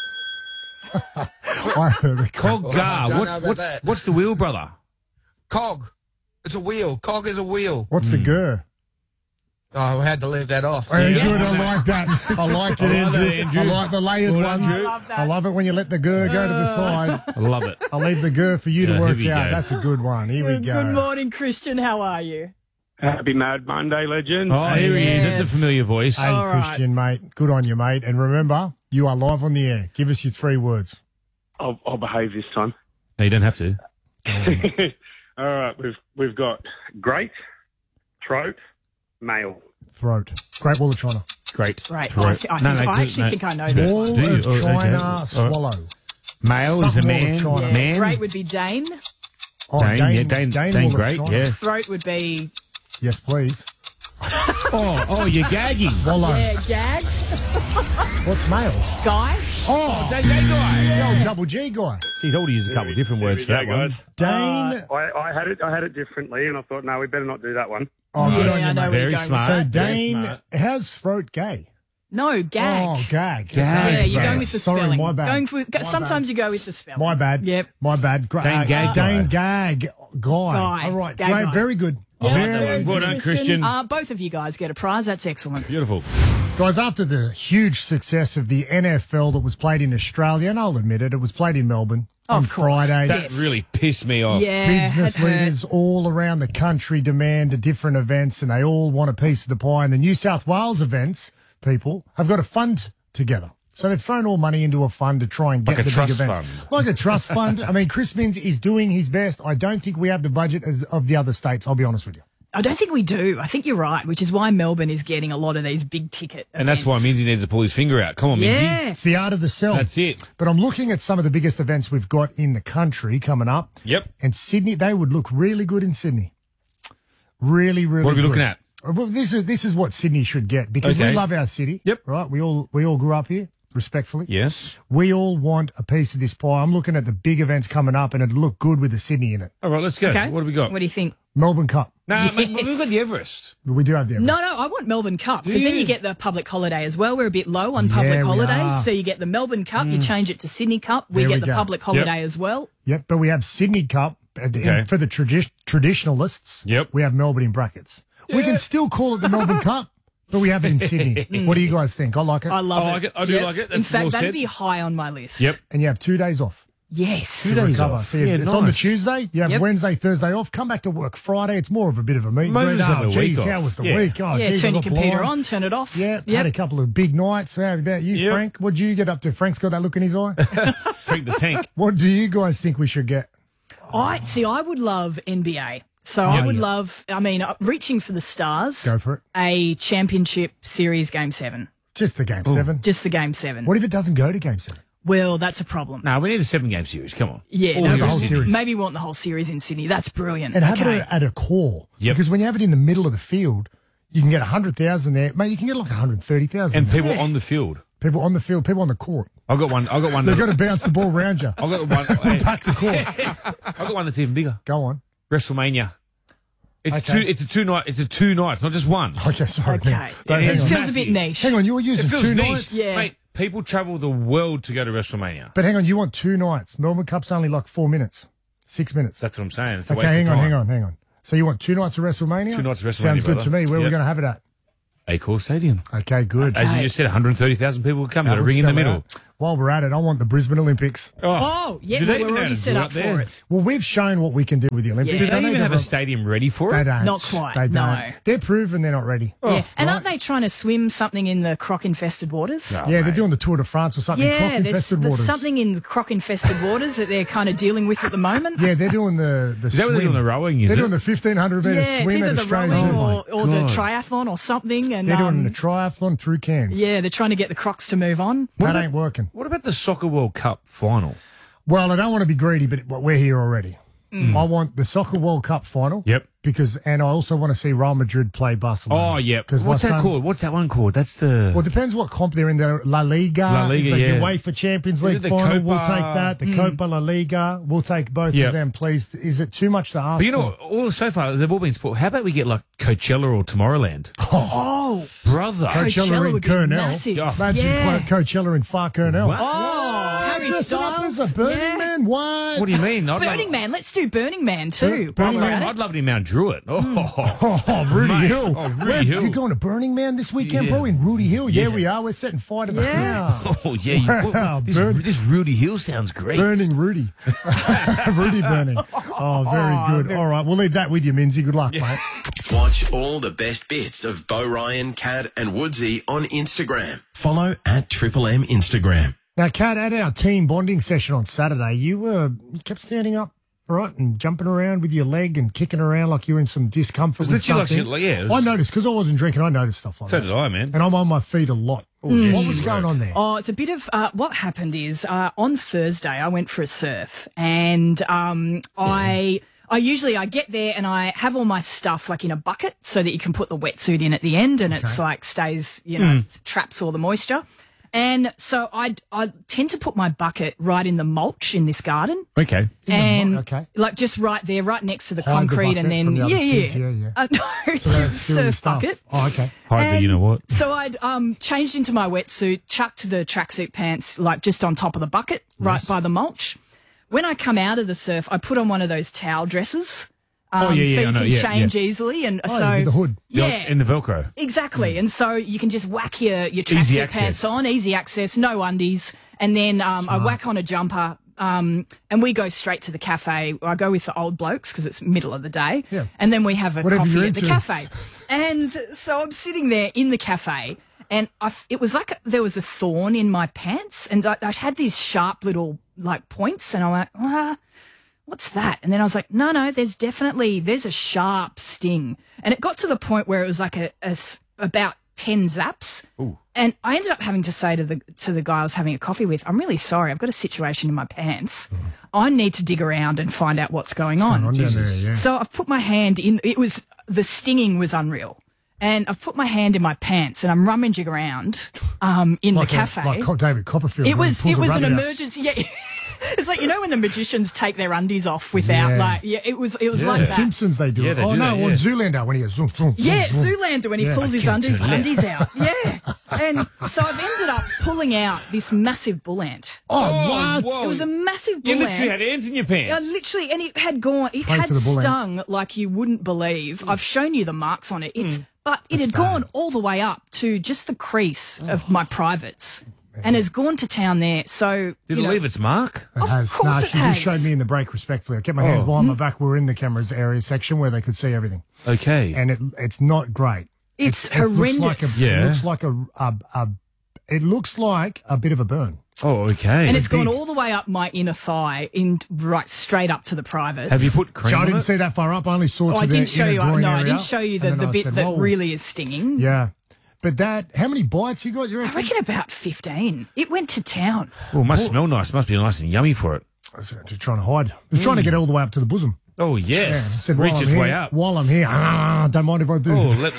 [SPEAKER 1] I heard it.
[SPEAKER 20] Cogger.
[SPEAKER 21] don't know about that.
[SPEAKER 20] What's the wheel, brother?
[SPEAKER 21] Cog. It's a wheel. Cog is a wheel.
[SPEAKER 1] What's the GUR?
[SPEAKER 21] Oh, I had to leave that off.
[SPEAKER 1] Very good. I like that. I like it,
[SPEAKER 20] I like that,
[SPEAKER 1] Andrew.
[SPEAKER 20] Andrew.
[SPEAKER 1] I like the layered
[SPEAKER 20] Well,
[SPEAKER 1] ones.
[SPEAKER 20] Andrew.
[SPEAKER 1] I love it when you let the GUR go to the side.
[SPEAKER 20] I love it.
[SPEAKER 1] I'll leave the GUR for you to
[SPEAKER 20] Yeah,
[SPEAKER 1] work
[SPEAKER 20] here we
[SPEAKER 1] out.
[SPEAKER 20] go.
[SPEAKER 1] That's a good one. Here we go.
[SPEAKER 3] Good morning, Christian. How are you?
[SPEAKER 22] Happy Mad Monday, legend.
[SPEAKER 20] Oh, here he is. That's a familiar voice.
[SPEAKER 1] Hey,
[SPEAKER 3] All right.
[SPEAKER 1] Christian, mate. Good on you, mate. And remember, you are live on the air. Give us your 3 words.
[SPEAKER 22] I'll behave this time.
[SPEAKER 20] No, you don't have to.
[SPEAKER 22] All right, we've got great, throat, male.
[SPEAKER 1] Throat. Great Wall of China.
[SPEAKER 20] Great.
[SPEAKER 3] Right.
[SPEAKER 20] Throat.
[SPEAKER 3] I actually think I know this.
[SPEAKER 1] Wall
[SPEAKER 20] Do you?
[SPEAKER 1] of
[SPEAKER 20] Oh, okay.
[SPEAKER 1] China
[SPEAKER 20] All right.
[SPEAKER 1] swallow.
[SPEAKER 20] Male is a
[SPEAKER 1] Something
[SPEAKER 20] man.
[SPEAKER 1] Wall of China.
[SPEAKER 20] Man.
[SPEAKER 3] Great would be Dane.
[SPEAKER 1] Oh,
[SPEAKER 20] Dane,
[SPEAKER 1] Dane
[SPEAKER 20] Dane
[SPEAKER 1] Wall of
[SPEAKER 20] great,
[SPEAKER 1] China.
[SPEAKER 20] yeah.
[SPEAKER 3] Throat would be
[SPEAKER 1] Yes, please.
[SPEAKER 20] Oh, you're gagging.
[SPEAKER 1] Swallow.
[SPEAKER 3] Gag.
[SPEAKER 1] What's male?
[SPEAKER 3] Guy.
[SPEAKER 1] Oh,
[SPEAKER 20] That guy.
[SPEAKER 1] the old double G guy.
[SPEAKER 20] He's told to use a couple of different words for that one.
[SPEAKER 1] Dane.
[SPEAKER 22] I had it differently, and I thought, no, we better not do that one.
[SPEAKER 1] Oh, good
[SPEAKER 3] Yeah,
[SPEAKER 1] on
[SPEAKER 3] I
[SPEAKER 1] you,
[SPEAKER 3] know
[SPEAKER 1] mate.
[SPEAKER 3] where you're
[SPEAKER 20] Very
[SPEAKER 3] going
[SPEAKER 20] smart.
[SPEAKER 1] So
[SPEAKER 3] with that.
[SPEAKER 1] Dane,
[SPEAKER 20] smart.
[SPEAKER 1] how's throat gay?
[SPEAKER 3] No, gag.
[SPEAKER 1] Oh, gag.
[SPEAKER 20] Gag.
[SPEAKER 3] Yeah, you're
[SPEAKER 20] Right.
[SPEAKER 3] going with the
[SPEAKER 1] Sorry,
[SPEAKER 3] spelling.
[SPEAKER 1] my bad.
[SPEAKER 3] Going for,
[SPEAKER 1] My
[SPEAKER 3] sometimes you go with the spelling.
[SPEAKER 1] My bad.
[SPEAKER 3] Yep.
[SPEAKER 1] My bad.
[SPEAKER 20] Dane Gag
[SPEAKER 1] Dane
[SPEAKER 20] guy.
[SPEAKER 1] Gag guy.
[SPEAKER 3] Guy.
[SPEAKER 1] All right.
[SPEAKER 3] Gag
[SPEAKER 1] Great.
[SPEAKER 3] guy.
[SPEAKER 1] Very good.
[SPEAKER 20] I like
[SPEAKER 1] Very
[SPEAKER 20] that one. Well done, Christian.
[SPEAKER 3] Both of you guys get a prize. That's excellent.
[SPEAKER 20] Beautiful.
[SPEAKER 1] Guys, after the huge success of the NFL that was played in Australia, and I'll admit it was played in Melbourne on
[SPEAKER 3] Of course.
[SPEAKER 1] Friday.
[SPEAKER 20] That really pissed me off.
[SPEAKER 3] Yeah,
[SPEAKER 1] Business
[SPEAKER 3] it hurt.
[SPEAKER 1] leaders all around the country demand different events, and they all want a piece of the pie. And the New South Wales events people have got a fund together. So they've thrown all money into a fund to try and get
[SPEAKER 20] Like a
[SPEAKER 1] the big
[SPEAKER 20] trust
[SPEAKER 1] events.
[SPEAKER 20] fund.
[SPEAKER 1] Like a trust fund. I mean, Chris Minns is doing his best. I don't think we have the budget of the other states, I'll be honest with you.
[SPEAKER 3] I don't think we do. I think you're right, which is why Melbourne is getting a lot of these big ticket
[SPEAKER 20] And that's why
[SPEAKER 3] events.
[SPEAKER 20] Minzy needs to pull his finger out. Come on, Minzy.
[SPEAKER 3] Yeah.
[SPEAKER 1] It's the art of the sell.
[SPEAKER 20] That's it.
[SPEAKER 1] But I'm looking at some of the biggest events we've got in the country coming up.
[SPEAKER 20] Yep.
[SPEAKER 1] And Sydney, they would look really good in Sydney. Really, really
[SPEAKER 20] What are we
[SPEAKER 1] good.
[SPEAKER 20] looking at?
[SPEAKER 1] Well, this is what Sydney should get because we
[SPEAKER 20] Okay.
[SPEAKER 1] love our city.
[SPEAKER 20] Yep.
[SPEAKER 1] Right? We all grew up here, respectfully.
[SPEAKER 20] Yes.
[SPEAKER 1] We all want a piece of this pie. I'm looking at the big events coming up and it'd look good with the Sydney in it.
[SPEAKER 20] All right, let's go.
[SPEAKER 3] Okay.
[SPEAKER 20] What do we got?
[SPEAKER 3] What do you think?
[SPEAKER 1] Melbourne Cup.
[SPEAKER 20] Nah,
[SPEAKER 3] Yes.
[SPEAKER 20] mate, we've got the Everest.
[SPEAKER 1] We do have the Everest.
[SPEAKER 3] No, I want Melbourne Cup because
[SPEAKER 20] Do
[SPEAKER 3] then
[SPEAKER 20] you?
[SPEAKER 3] you get the public holiday as well. We're a bit low on
[SPEAKER 1] Yeah,
[SPEAKER 3] public
[SPEAKER 1] we
[SPEAKER 3] holidays,
[SPEAKER 1] are.
[SPEAKER 3] so you get the Melbourne Cup, you change it to Sydney Cup, we
[SPEAKER 1] There
[SPEAKER 3] get
[SPEAKER 1] we
[SPEAKER 3] the
[SPEAKER 1] go.
[SPEAKER 3] public holiday as well.
[SPEAKER 1] Yep, but we have Sydney Cup
[SPEAKER 20] Okay.
[SPEAKER 1] for the traditionalists.
[SPEAKER 20] Yep.
[SPEAKER 1] We have Melbourne in brackets. We can still call it the Melbourne Cup, but we have it in Sydney. What do you guys think? I like it.
[SPEAKER 3] I love
[SPEAKER 20] I
[SPEAKER 3] it.
[SPEAKER 20] like it. I do like it.
[SPEAKER 3] In
[SPEAKER 20] That's
[SPEAKER 3] fact,
[SPEAKER 20] well
[SPEAKER 3] that'd
[SPEAKER 20] said.
[SPEAKER 3] be high on my list.
[SPEAKER 20] Yep.
[SPEAKER 1] And you have 2 days off.
[SPEAKER 3] Yes.
[SPEAKER 20] 2 days
[SPEAKER 1] Recover.
[SPEAKER 20] off.
[SPEAKER 1] So
[SPEAKER 20] Yeah,
[SPEAKER 1] it's on the
[SPEAKER 20] nice.
[SPEAKER 1] Tuesday. You have
[SPEAKER 3] Yep.
[SPEAKER 1] Wednesday, Thursday off. Come back to work Friday. It's more of a bit of a meet. and
[SPEAKER 20] Moses
[SPEAKER 1] greet.
[SPEAKER 20] have
[SPEAKER 1] Oh,
[SPEAKER 20] a week
[SPEAKER 1] geez,
[SPEAKER 20] off.
[SPEAKER 1] how was the
[SPEAKER 20] Yeah.
[SPEAKER 1] week? Oh,
[SPEAKER 3] Yeah,
[SPEAKER 1] geez,
[SPEAKER 3] turn
[SPEAKER 1] I
[SPEAKER 3] your
[SPEAKER 1] got
[SPEAKER 3] computer
[SPEAKER 1] blind.
[SPEAKER 3] on, turn it off.
[SPEAKER 1] Yeah,
[SPEAKER 3] Yep.
[SPEAKER 1] had a couple of big nights. How about you,
[SPEAKER 20] Yep.
[SPEAKER 1] Frank? What did you get up to? Frank's got that look in his eye.
[SPEAKER 20] Freak the tank.
[SPEAKER 1] What do you guys think we should get?
[SPEAKER 3] I would love NBA. So
[SPEAKER 1] Yeah.
[SPEAKER 3] I would love, reaching for the stars.
[SPEAKER 1] Go for it.
[SPEAKER 3] A championship series game 7.
[SPEAKER 1] Just the game 7.
[SPEAKER 3] Just the game 7.
[SPEAKER 1] What if it doesn't go to game 7?
[SPEAKER 3] Well, that's a problem.
[SPEAKER 20] No, we need a 7-game series. Come on.
[SPEAKER 3] Yeah,
[SPEAKER 20] All
[SPEAKER 3] no,
[SPEAKER 20] here
[SPEAKER 1] the
[SPEAKER 20] in
[SPEAKER 1] whole
[SPEAKER 20] Sydney.
[SPEAKER 1] series.
[SPEAKER 3] maybe we want the whole series in Sydney. That's brilliant.
[SPEAKER 1] And have
[SPEAKER 3] Okay.
[SPEAKER 1] it at a core.
[SPEAKER 20] Yep.
[SPEAKER 1] Because when you have it in the middle of the field, you can get 100,000 there. Mate, you can get like 130,000
[SPEAKER 20] And
[SPEAKER 1] there.
[SPEAKER 20] people on the field.
[SPEAKER 1] People on the field, people on the court.
[SPEAKER 20] I got one.
[SPEAKER 1] They've got to bounce the ball around you.
[SPEAKER 20] I got one.
[SPEAKER 1] Pack the court.
[SPEAKER 20] I got one that's even bigger.
[SPEAKER 1] Go on.
[SPEAKER 20] WrestleMania. It's
[SPEAKER 1] Okay.
[SPEAKER 20] It's two nights, not just one.
[SPEAKER 1] Okay, sorry.
[SPEAKER 3] Okay.
[SPEAKER 1] man.
[SPEAKER 3] It
[SPEAKER 1] Hang on.
[SPEAKER 3] feels a bit niche.
[SPEAKER 1] Hang on, you were
[SPEAKER 20] It
[SPEAKER 1] using
[SPEAKER 20] feels
[SPEAKER 1] 2
[SPEAKER 20] niche.
[SPEAKER 1] nights?
[SPEAKER 3] Yeah.
[SPEAKER 20] Mate, people travel the world to go to WrestleMania.
[SPEAKER 1] But hang on, you want 2 nights. Melbourne Cup's only like 4 minutes, 6 minutes.
[SPEAKER 20] That's what I'm saying. It's a
[SPEAKER 1] Okay,
[SPEAKER 20] waste
[SPEAKER 1] hang
[SPEAKER 20] of
[SPEAKER 1] on,
[SPEAKER 20] time.
[SPEAKER 1] hang on, hang on. So you want 2 nights of WrestleMania?
[SPEAKER 20] 2 nights of WrestleMania,
[SPEAKER 1] Sounds good
[SPEAKER 20] brother.
[SPEAKER 1] to me. Where are we
[SPEAKER 20] Yep.
[SPEAKER 1] going to have it at?
[SPEAKER 20] Accor Stadium.
[SPEAKER 1] Okay, good.
[SPEAKER 20] As you just said, 130,000 people will come. Got a ring in the middle.
[SPEAKER 1] While we're at it, I want the Brisbane Olympics.
[SPEAKER 3] Oh, yeah,
[SPEAKER 20] do they
[SPEAKER 3] we're
[SPEAKER 20] even know
[SPEAKER 3] already
[SPEAKER 20] how to
[SPEAKER 3] set
[SPEAKER 20] do
[SPEAKER 3] up
[SPEAKER 20] it there?
[SPEAKER 3] for it.
[SPEAKER 1] Well, we've shown what we can do with the Olympics.
[SPEAKER 20] Do
[SPEAKER 3] Yeah.
[SPEAKER 20] they even have a stadium ready for
[SPEAKER 1] They
[SPEAKER 20] it?
[SPEAKER 1] don't.
[SPEAKER 3] Not quite,
[SPEAKER 1] They don't.
[SPEAKER 3] no.
[SPEAKER 1] They're proven they're not ready.
[SPEAKER 3] Yeah. And aren't they trying to swim something in the croc-infested waters?
[SPEAKER 1] Yeah, they're doing the Tour de France or something.
[SPEAKER 3] Yeah,
[SPEAKER 1] Croc-infested
[SPEAKER 3] there's
[SPEAKER 1] waters.
[SPEAKER 3] something in the croc-infested waters that they're kind of dealing with at the moment.
[SPEAKER 1] Yeah, they're doing the
[SPEAKER 20] Is that what they're doing, the rowing, is
[SPEAKER 1] They're
[SPEAKER 20] it?
[SPEAKER 1] doing the 1,500 metre
[SPEAKER 3] Yeah, it's
[SPEAKER 1] swim
[SPEAKER 3] either
[SPEAKER 1] at
[SPEAKER 3] the
[SPEAKER 1] Australia's
[SPEAKER 3] rowing
[SPEAKER 1] Open.
[SPEAKER 3] or the triathlon or something. And
[SPEAKER 1] They're doing the triathlon through Cairns.
[SPEAKER 3] yeah, they're trying to get the crocs to move on.
[SPEAKER 1] That ain't working.
[SPEAKER 20] What about the Soccer World Cup final?
[SPEAKER 1] Well, I don't want to be greedy, but we're here already.
[SPEAKER 3] Mm.
[SPEAKER 1] I want the Soccer World Cup final.
[SPEAKER 20] Yep.
[SPEAKER 1] And I also want to see Real Madrid play Barcelona.
[SPEAKER 20] Oh, yeah.
[SPEAKER 1] 'Cause
[SPEAKER 20] What's
[SPEAKER 1] my
[SPEAKER 20] that
[SPEAKER 1] son-
[SPEAKER 20] called? What's that one called? That's the...
[SPEAKER 1] Well, it depends what comp they're in. The La Liga,
[SPEAKER 20] La Liga,
[SPEAKER 1] the
[SPEAKER 20] yeah.
[SPEAKER 1] UEFA Champions
[SPEAKER 20] Is
[SPEAKER 1] League
[SPEAKER 20] it the
[SPEAKER 1] final. We'll
[SPEAKER 20] Copa?
[SPEAKER 1] take that. The Copa La Liga. We'll take both
[SPEAKER 20] Yep.
[SPEAKER 1] of them, please. Is it too much to ask?
[SPEAKER 20] But you know, all so far, they've all been sport. How about we get like Coachella or Tomorrowland?
[SPEAKER 3] Oh,
[SPEAKER 20] Brother.
[SPEAKER 1] Coachella in
[SPEAKER 3] would be
[SPEAKER 1] Kernell.
[SPEAKER 3] massive.
[SPEAKER 1] Imagine
[SPEAKER 3] Yeah.
[SPEAKER 1] Coachella in far Kernell.
[SPEAKER 20] What?
[SPEAKER 3] Oh, Harry
[SPEAKER 1] Dressed up
[SPEAKER 3] Styles.
[SPEAKER 1] as a Burning
[SPEAKER 3] Yeah.
[SPEAKER 1] Man? What?
[SPEAKER 20] What do you mean?
[SPEAKER 3] Burning Man. Let's do Burning Man too.
[SPEAKER 1] Burning
[SPEAKER 3] while we're
[SPEAKER 1] Man.
[SPEAKER 3] at
[SPEAKER 20] I'd
[SPEAKER 3] it.
[SPEAKER 20] love it in Mount Druitt.
[SPEAKER 1] Oh, Rudy
[SPEAKER 20] Mate.
[SPEAKER 1] Hill.
[SPEAKER 20] Oh, Rudy
[SPEAKER 1] Where's-
[SPEAKER 20] Hill.
[SPEAKER 1] You going to Burning Man this weekend,
[SPEAKER 20] Yeah.
[SPEAKER 1] bro? In Rudy Hill? Yeah,
[SPEAKER 20] Yeah.
[SPEAKER 1] we are. We're setting fire to the
[SPEAKER 3] Yeah.
[SPEAKER 1] crowd.
[SPEAKER 20] Oh, yeah.
[SPEAKER 1] Wow,
[SPEAKER 20] This Rudy Hill sounds great.
[SPEAKER 1] Burning Rudy. Rudy burning. Oh, very good. All right, we'll leave that with you, Minzy. Good luck, mate.
[SPEAKER 4] Watch all the best bits of Bo Ryan, Kat and Woodsy on Instagram. Follow @Triple M Instagram.
[SPEAKER 1] Now, Kat, at our team bonding session on Saturday, you kept standing up, right, and jumping around with your leg and kicking around like you're in some discomfort
[SPEAKER 20] Was
[SPEAKER 1] with
[SPEAKER 20] literally like
[SPEAKER 1] something.
[SPEAKER 20] shit, like, yeah, it
[SPEAKER 1] I
[SPEAKER 20] was-
[SPEAKER 1] noticed, because I wasn't drinking, I noticed stuff like
[SPEAKER 20] So
[SPEAKER 1] that.
[SPEAKER 20] did I, man.
[SPEAKER 1] And I'm on my feet a lot.
[SPEAKER 20] yes,
[SPEAKER 1] What was
[SPEAKER 20] you
[SPEAKER 1] going
[SPEAKER 20] were.
[SPEAKER 1] on there?
[SPEAKER 3] Oh, it's a bit of what happened is on Thursday I went for a surf and I get there and I have all my stuff like in a bucket so that you can put the wetsuit in at the end and it's like stays, traps all the moisture. And so I tend to put my bucket right in the mulch in this garden.
[SPEAKER 20] Okay.
[SPEAKER 3] And
[SPEAKER 1] okay.
[SPEAKER 3] like just right there, right next to the
[SPEAKER 1] Hide the
[SPEAKER 3] concrete, and
[SPEAKER 1] bucket
[SPEAKER 3] then
[SPEAKER 1] from the other kids, yeah.
[SPEAKER 3] no, it's
[SPEAKER 1] So
[SPEAKER 3] a
[SPEAKER 1] that's still your
[SPEAKER 3] surf
[SPEAKER 1] stuff.
[SPEAKER 3] bucket.
[SPEAKER 1] Oh, okay.
[SPEAKER 20] Hide the you know what.
[SPEAKER 3] So I'd changed into my wetsuit, chucked the tracksuit pants like just on top of the bucket, right by the mulch. When I come out of the surf, I put on one of those towel dresses.
[SPEAKER 20] Oh, yeah, yeah,
[SPEAKER 3] so
[SPEAKER 20] I
[SPEAKER 3] you
[SPEAKER 20] know,
[SPEAKER 3] can
[SPEAKER 20] yeah,
[SPEAKER 3] change
[SPEAKER 20] yeah.
[SPEAKER 3] easily, and
[SPEAKER 1] Oh,
[SPEAKER 3] so
[SPEAKER 1] with the hood.
[SPEAKER 3] yeah,
[SPEAKER 20] In the Velcro.
[SPEAKER 3] exactly. And so you can just whack your
[SPEAKER 20] Easy
[SPEAKER 3] tracksuit
[SPEAKER 20] access.
[SPEAKER 3] pants on, easy access, no undies, and then I whack on a jumper. And we go straight to the cafe. I go with the old blokes because it's middle of the day.
[SPEAKER 1] Yeah.
[SPEAKER 3] And then we have a
[SPEAKER 1] Whatever you're
[SPEAKER 3] coffee at the
[SPEAKER 1] into.
[SPEAKER 3] cafe. And so I'm sitting there in the cafe and it was like there was a thorn in my pants and I had these sharp little like points and I'm like, what's that? And then I was like, no, there's a sharp sting. And it got to the point where it was like about 10 zaps.
[SPEAKER 20] Ooh.
[SPEAKER 3] And I ended up having to say to the guy I was having a coffee with, I'm really sorry, I've got a situation in my pants. I need to dig around and find out what's going on.
[SPEAKER 1] Going on down there, yeah.
[SPEAKER 3] So I've put my hand in, the stinging was unreal. And I've put my hand in my pants and I'm rummaging around in
[SPEAKER 1] Like
[SPEAKER 3] the cafe.
[SPEAKER 1] like David Copperfield.
[SPEAKER 3] It
[SPEAKER 1] when he
[SPEAKER 3] was
[SPEAKER 1] pulls a
[SPEAKER 3] an
[SPEAKER 1] rabbit out.
[SPEAKER 3] emergency. Yeah. It's like, when the magicians take their undies off without it was
[SPEAKER 1] The
[SPEAKER 3] like that.
[SPEAKER 1] Simpsons, they do
[SPEAKER 20] Yeah,
[SPEAKER 1] it.
[SPEAKER 20] they
[SPEAKER 1] Oh,
[SPEAKER 20] do
[SPEAKER 1] no,
[SPEAKER 20] that,
[SPEAKER 1] on
[SPEAKER 20] yeah.
[SPEAKER 1] Zoolander when he goes zoom, zoom,
[SPEAKER 3] Yeah,
[SPEAKER 1] zoom, zoom.
[SPEAKER 3] Zoolander when he
[SPEAKER 1] Yeah.
[SPEAKER 3] pulls his
[SPEAKER 20] can't turn left.
[SPEAKER 3] undies out. Yeah. And so I've ended up pulling out this massive bull ant.
[SPEAKER 1] Oh, what?
[SPEAKER 20] whoa.
[SPEAKER 3] It was a massive bull
[SPEAKER 20] You literally
[SPEAKER 3] ant.
[SPEAKER 20] had ants in your
[SPEAKER 3] Yeah,
[SPEAKER 20] pants.
[SPEAKER 3] literally, and it had gone, it
[SPEAKER 1] Pray
[SPEAKER 3] had
[SPEAKER 1] for the bull ant.
[SPEAKER 3] stung like you wouldn't believe. I've shown you the marks on it. But it had gone all the way up to just the crease of my privates and has gone to town there. So,
[SPEAKER 20] Did it leave its mark?
[SPEAKER 1] It has.
[SPEAKER 3] course
[SPEAKER 1] No,
[SPEAKER 3] it
[SPEAKER 1] she
[SPEAKER 3] has.
[SPEAKER 1] just showed me in the break respectfully. I kept my hands behind my back. We were in the cameras area section where they could see everything.
[SPEAKER 20] Okay.
[SPEAKER 1] And it's not great.
[SPEAKER 3] It's
[SPEAKER 1] It
[SPEAKER 3] horrendous.
[SPEAKER 1] It looks like a bit of a burn.
[SPEAKER 20] Oh, okay.
[SPEAKER 3] And it's gone
[SPEAKER 1] big.
[SPEAKER 3] all the way up my inner thigh, right straight up to the privates.
[SPEAKER 20] Have you put cream
[SPEAKER 1] So I
[SPEAKER 20] on
[SPEAKER 1] didn't
[SPEAKER 20] it?
[SPEAKER 1] see that far up. I only saw
[SPEAKER 3] Oh,
[SPEAKER 1] to
[SPEAKER 3] I
[SPEAKER 1] the
[SPEAKER 3] didn't show
[SPEAKER 1] inner
[SPEAKER 3] you.
[SPEAKER 1] groin
[SPEAKER 3] No, I
[SPEAKER 1] area.
[SPEAKER 3] didn't show you
[SPEAKER 1] And
[SPEAKER 3] the
[SPEAKER 1] then I
[SPEAKER 3] bit
[SPEAKER 1] said,
[SPEAKER 3] that
[SPEAKER 1] "Whoa."
[SPEAKER 3] really is stinging.
[SPEAKER 1] Yeah. But how many bites you got, you
[SPEAKER 3] I
[SPEAKER 1] reckon?
[SPEAKER 3] reckon about 15. It went to town.
[SPEAKER 20] Oh, it must smell nice. Must be nice and yummy for it.
[SPEAKER 1] I was just trying to hide. I was trying to get all the way up to the bosom.
[SPEAKER 20] Oh,
[SPEAKER 1] Yeah. I
[SPEAKER 20] yes.
[SPEAKER 1] said,
[SPEAKER 20] Reach
[SPEAKER 1] while I'm
[SPEAKER 20] its
[SPEAKER 1] here-
[SPEAKER 20] way up.
[SPEAKER 1] While I'm here, don't mind if I do.
[SPEAKER 20] Oh, let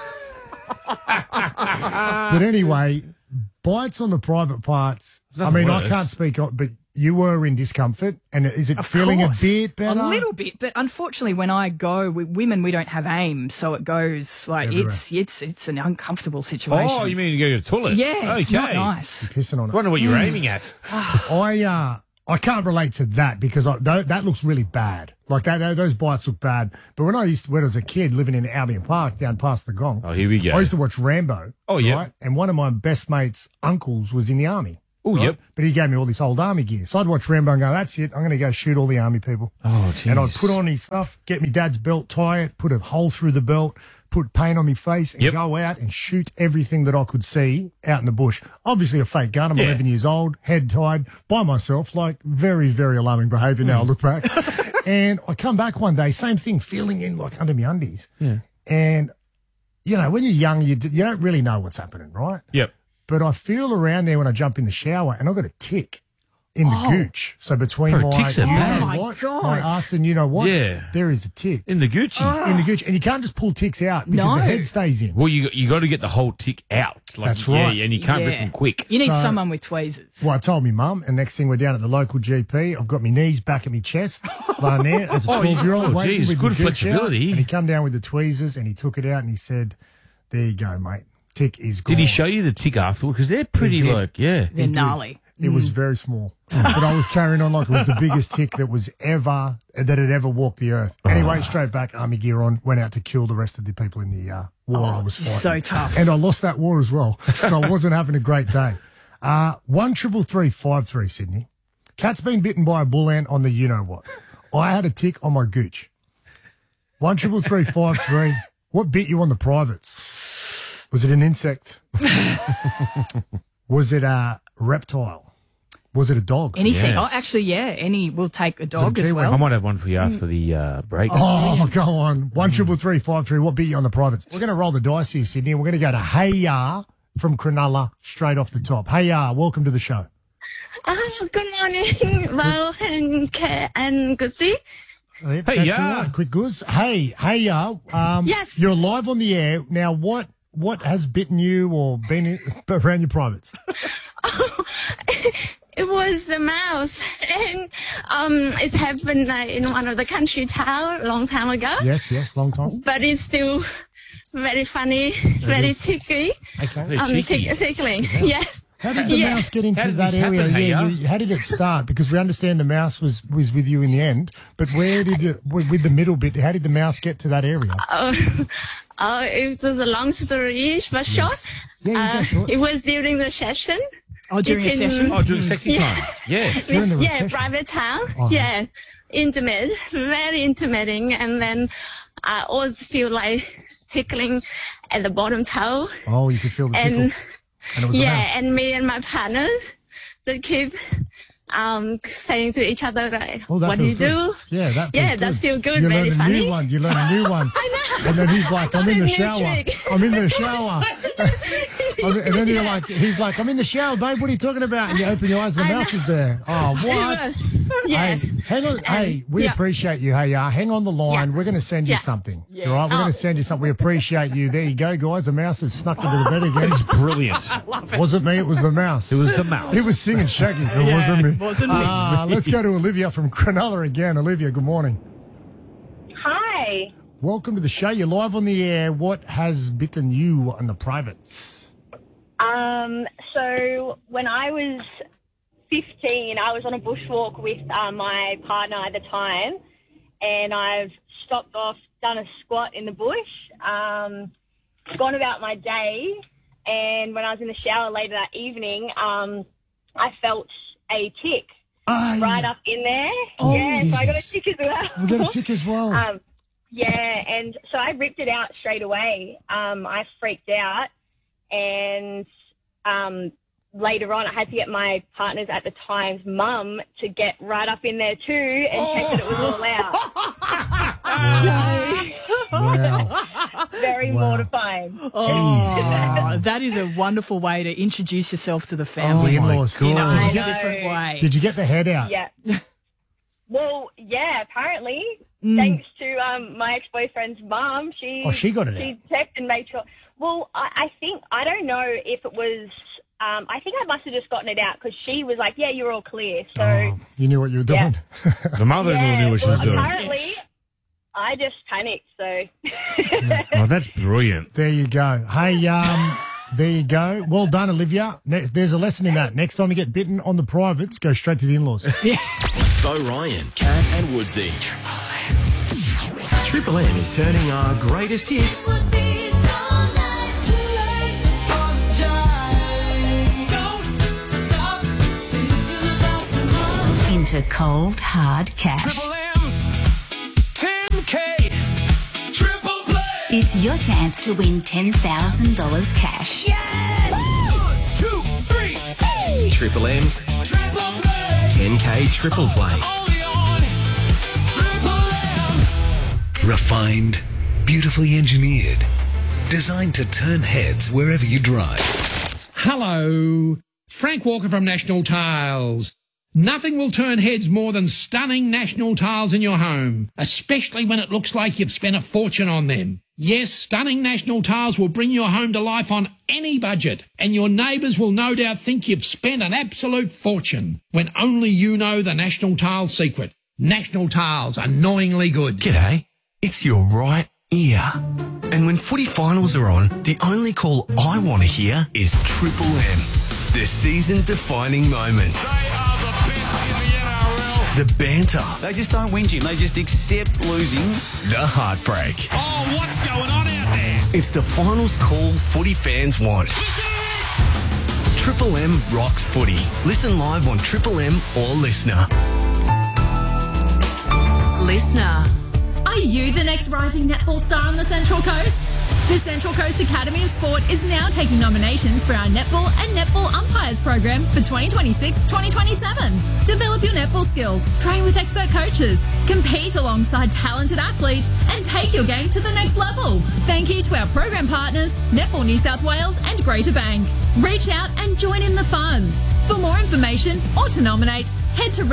[SPEAKER 1] But anyway, bites on the private parts. I
[SPEAKER 20] nothing
[SPEAKER 1] mean, I
[SPEAKER 20] worse.
[SPEAKER 1] can't speak on, but you were in discomfort, and is it
[SPEAKER 3] Of
[SPEAKER 1] feeling
[SPEAKER 3] course.
[SPEAKER 1] a bit better?
[SPEAKER 3] A little bit, but unfortunately, when I go with women, we don't have aim, so it goes like
[SPEAKER 1] Everywhere.
[SPEAKER 3] it's an uncomfortable situation.
[SPEAKER 20] Oh, you mean you go to the toilet?
[SPEAKER 3] Yeah, it's
[SPEAKER 20] okay.
[SPEAKER 3] not nice.
[SPEAKER 1] Pissing on
[SPEAKER 20] I
[SPEAKER 1] it.
[SPEAKER 20] wonder what you're aiming at.
[SPEAKER 1] I I can't relate to that because that looks really bad. Like those bites look bad. But when I was a kid living in Albion Park down past the Gong.
[SPEAKER 20] Oh, here we go.
[SPEAKER 1] I used to watch Rambo.
[SPEAKER 20] Oh, yeah.
[SPEAKER 1] Right? And one of my best mates' uncles was in the army.
[SPEAKER 20] Oh,
[SPEAKER 1] right?
[SPEAKER 20] yep.
[SPEAKER 1] But he gave me all this old army gear. So I'd watch Rambo and go, that's it. I'm going to go shoot all the army people.
[SPEAKER 20] Oh, jeez.
[SPEAKER 1] And I'd put on his stuff, get me dad's belt, tie it, put a hole through the belt, put paint on my face and go out and shoot everything that I could see out in the bush. Obviously a fake gun. I'm 11 years old, head tied, by myself, like very, very alarming behaviour now I look back. And I come back one day, same thing, feeling in like under my undies.
[SPEAKER 20] Yeah.
[SPEAKER 1] And, you know, when you're young, you don't really know what's happening, right?
[SPEAKER 20] Yep.
[SPEAKER 1] But I feel around there when I jump in the shower and I've got a tick in the gooch. So between
[SPEAKER 20] Bro, ticks are bad.
[SPEAKER 1] my ass and you know what?
[SPEAKER 20] Yeah.
[SPEAKER 1] There is a tick.
[SPEAKER 20] In the Gucci.
[SPEAKER 1] In the gooch. And you can't just pull ticks out because the head stays in.
[SPEAKER 20] Well, you got to get the whole tick out. Like,
[SPEAKER 1] That's right.
[SPEAKER 20] Yeah, and you can't rip them quick.
[SPEAKER 3] You need
[SPEAKER 1] So-
[SPEAKER 3] someone with tweezers.
[SPEAKER 1] Well, I told me mum, and next thing we're down at the local GP. I've got my knees back at my chest, lying there as a 12-year-old waiting
[SPEAKER 20] geez,
[SPEAKER 1] with
[SPEAKER 20] good
[SPEAKER 1] the gooch out.
[SPEAKER 20] flexibility.
[SPEAKER 1] And he come down with the tweezers and he took it out and he said, "There you go, mate. Tick is gone."
[SPEAKER 20] Did he show you the tick afterward? Because they're pretty
[SPEAKER 1] He did.
[SPEAKER 20] like, yeah.
[SPEAKER 3] They're gnarly.
[SPEAKER 1] It was very small, but I was carrying on like it was the biggest tick that had ever walked the earth. Anyway, straight back, army gear on, went out to kill the rest of the people in the war I was fighting.
[SPEAKER 3] So tough.
[SPEAKER 1] And I lost that war as well, so I wasn't having a great day. 13353 Sydney. Cat's been bitten by a bull ant on the you-know-what. I had a tick on my gooch. 13353. What bit you on the privates? Was it an insect? Was it a reptile? Was it a dog?
[SPEAKER 3] Anything.
[SPEAKER 20] Yes.
[SPEAKER 3] Oh, actually, yeah. We'll take a dog
[SPEAKER 1] it a
[SPEAKER 3] as
[SPEAKER 1] Kiwi?
[SPEAKER 3] well.
[SPEAKER 20] I might have one for you after the break.
[SPEAKER 1] Oh, go on. 13353. What beat you on the privates? We're going to roll the dice here, Sydney. We're going to go to Hey Ya from Cronulla straight off the top. Hey Ya, welcome to the show.
[SPEAKER 6] Good morning, Mo and Kat and Guzzy.
[SPEAKER 1] Hey
[SPEAKER 20] Ya.
[SPEAKER 1] Ya. Quick Guz. Hey Ya.
[SPEAKER 6] Yes.
[SPEAKER 1] You're live on the air. Now, what has bitten you or been around your privates?
[SPEAKER 6] It was the mouse, and it happened in one of the country town a long time ago.
[SPEAKER 1] Yes, long time.
[SPEAKER 6] But it's still very funny, very tickly.
[SPEAKER 1] Okay.
[SPEAKER 20] Very cheeky.
[SPEAKER 6] Tickling. Yes.
[SPEAKER 1] How did the mouse get into
[SPEAKER 20] How did
[SPEAKER 1] that
[SPEAKER 20] this
[SPEAKER 1] area?
[SPEAKER 20] happen, Hey Ya?
[SPEAKER 1] How did it start? Because we understand the mouse was with you in the end, but where did it, with the middle bit, how did the mouse get to that area?
[SPEAKER 6] It was a long story, but short.
[SPEAKER 1] Yeah, you go short.
[SPEAKER 6] It was during the session.
[SPEAKER 3] Oh, during a
[SPEAKER 6] It's in-
[SPEAKER 3] session?
[SPEAKER 20] Oh, during sexy time. Yes.
[SPEAKER 1] During the
[SPEAKER 6] Yeah,
[SPEAKER 1] recession.
[SPEAKER 6] private town.
[SPEAKER 1] Uh-huh.
[SPEAKER 6] Yeah, intimate, very intimating, and then I always feel like tickling at the bottom toe.
[SPEAKER 1] Oh, you could feel the tickle.
[SPEAKER 6] And
[SPEAKER 1] And it was a
[SPEAKER 6] yeah,
[SPEAKER 1] mouse.
[SPEAKER 6] and me and my partners, they keep saying to each other, like,
[SPEAKER 1] Oh, that
[SPEAKER 6] "What do you
[SPEAKER 1] feels
[SPEAKER 6] do?"
[SPEAKER 1] good. Yeah, that feels
[SPEAKER 6] Yeah,
[SPEAKER 1] good.
[SPEAKER 6] that feels good.
[SPEAKER 1] You
[SPEAKER 6] Very
[SPEAKER 1] learn a
[SPEAKER 6] funny.
[SPEAKER 1] new one. You learn a new one.
[SPEAKER 6] I know.
[SPEAKER 1] And then he's like, I'm in the
[SPEAKER 6] New
[SPEAKER 1] shower.
[SPEAKER 6] trick.
[SPEAKER 1] I'm in the shower. And then you're like, he's like, I'm in the shower, babe. What are you talking about? And you open your eyes, the
[SPEAKER 6] I
[SPEAKER 1] mouse
[SPEAKER 6] know.
[SPEAKER 1] is there. Oh, what?
[SPEAKER 6] Yes. Yes.
[SPEAKER 1] Hey, hang on. Hey, we
[SPEAKER 6] yeah.
[SPEAKER 1] appreciate you. Hey, hang on the line.
[SPEAKER 6] Yeah.
[SPEAKER 1] We're going to send you
[SPEAKER 6] Yeah.
[SPEAKER 1] something.
[SPEAKER 3] Yes.
[SPEAKER 1] All right, we're going
[SPEAKER 6] Oh.
[SPEAKER 1] to send you something. We appreciate you. There you go, guys. The mouse has snuck into the bed again.
[SPEAKER 20] It's brilliant.
[SPEAKER 1] Wasn't me. It was the mouse.
[SPEAKER 20] It was the mouse.
[SPEAKER 1] He was singing Shaggy. It wasn't me.
[SPEAKER 3] wasn't me.
[SPEAKER 1] Let's go to Olivia from Cronulla again. Olivia, good morning.
[SPEAKER 8] Hi.
[SPEAKER 1] Welcome to the show. You're live on the air. What has bitten you on the privates?
[SPEAKER 8] So when I was 15, I was on a bushwalk with my partner at the time, and I've stopped off, done a squat in the bush, gone about my day, and when I was in the shower later that evening, I felt a tick right up in there.
[SPEAKER 1] Oh,
[SPEAKER 8] yeah, so I got a
[SPEAKER 1] Jesus.
[SPEAKER 8] tick as well.
[SPEAKER 1] We got a tick as well.
[SPEAKER 8] Yeah, and so I ripped it out straight away. I freaked out, and later on I had to get my partner's at the time's mum to get right up in there too and check that it was all out.
[SPEAKER 1] Wow.
[SPEAKER 8] Very mortifying.
[SPEAKER 3] Oh, that is a wonderful way to introduce yourself to the family
[SPEAKER 1] Oh, my God.
[SPEAKER 3] in a
[SPEAKER 1] Did you
[SPEAKER 3] whole
[SPEAKER 1] get-
[SPEAKER 3] different way.
[SPEAKER 1] Did you get the head out?
[SPEAKER 8] Yeah. Well, yeah, apparently, thanks to my ex-boyfriend's mum,
[SPEAKER 1] she got it
[SPEAKER 8] She
[SPEAKER 1] out.
[SPEAKER 8] checked and made sure. Well, I think, I don't know if it was, I think I must have just gotten it out because she was like, yeah, you're all clear. So,
[SPEAKER 1] Oh, you knew what you were doing.
[SPEAKER 20] The mother-in-law knew what she was doing.
[SPEAKER 8] apparently, I just panicked, so.
[SPEAKER 20] Oh, that's brilliant.
[SPEAKER 1] There you go. Hey, There you go. Well done, Olivia. There's a lesson in that. Next time you get bitten on the privates, go straight to the in-laws.
[SPEAKER 4] Bo Ryan, Cat and Woodsy. Triple M is turning our greatest hits
[SPEAKER 12] into cold, hard cash.
[SPEAKER 7] Triple M's 10K Triple Play.
[SPEAKER 12] It's your chance to win $10,000 cash.
[SPEAKER 7] Yes! 1, 2, 3, hey!
[SPEAKER 4] Triple M's
[SPEAKER 7] Triple Play.
[SPEAKER 4] 10K Triple Play.
[SPEAKER 7] Only on Triple M.
[SPEAKER 17] Refined, beautifully engineered, designed to turn heads wherever you drive.
[SPEAKER 10] Hello, Frank Walker from National Tiles. Nothing will turn heads more than stunning National Tiles in your home, especially when it looks like you've spent a fortune on them. Yes, stunning National Tiles will bring your home to life on any budget, and your neighbours will no doubt think you've spent an absolute fortune, when only you know the National Tiles secret. National Tiles, annoyingly good.
[SPEAKER 11] G'day, it's your right ear. And when footy finals are on, the only call I want to hear is Triple M. The season-defining moments. The banter.
[SPEAKER 23] They just don't win, Jim. They just accept losing.
[SPEAKER 11] The heartbreak.
[SPEAKER 23] Oh, what's going on out there?
[SPEAKER 11] It's the finals call footy fans want. Triple M rocks footy. Listen live on Triple M or Listener.
[SPEAKER 9] Listener. Are you the next rising netball star on the Central Coast? The Central Coast Academy of Sport is now taking nominations for our netball and netball umpires program for 2026-2027. Develop your netball skills, train with expert coaches, compete alongside talented athletes, and take your game to the next level. Thank you to our program partners, Netball New South Wales and Greater Bank. Reach out and join in the fun. For more information or to nominate, head to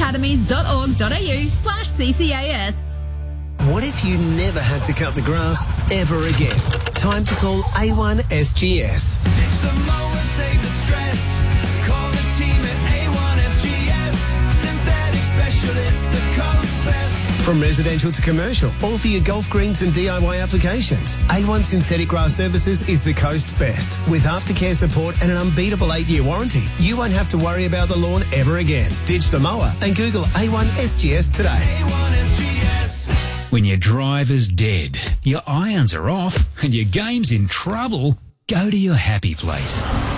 [SPEAKER 9] regionalacademies.org.au/CCAS.
[SPEAKER 5] What if you never had to cut the grass ever again? Time to call A1 SGS.
[SPEAKER 7] Ditch the mower, save the stress. Call the team at A1 SGS. Synthetic specialist, the coast best.
[SPEAKER 5] From residential to commercial, all for your golf greens and DIY applications. A1 Synthetic Grass Services is the coast's best. With aftercare support and an unbeatable 8-year warranty, you won't have to worry about the lawn ever again. Ditch the mower and Google A1 SGS today.
[SPEAKER 7] A1 SGS.
[SPEAKER 24] When your driver's dead, your irons are off, and your game's in trouble, go to your happy place.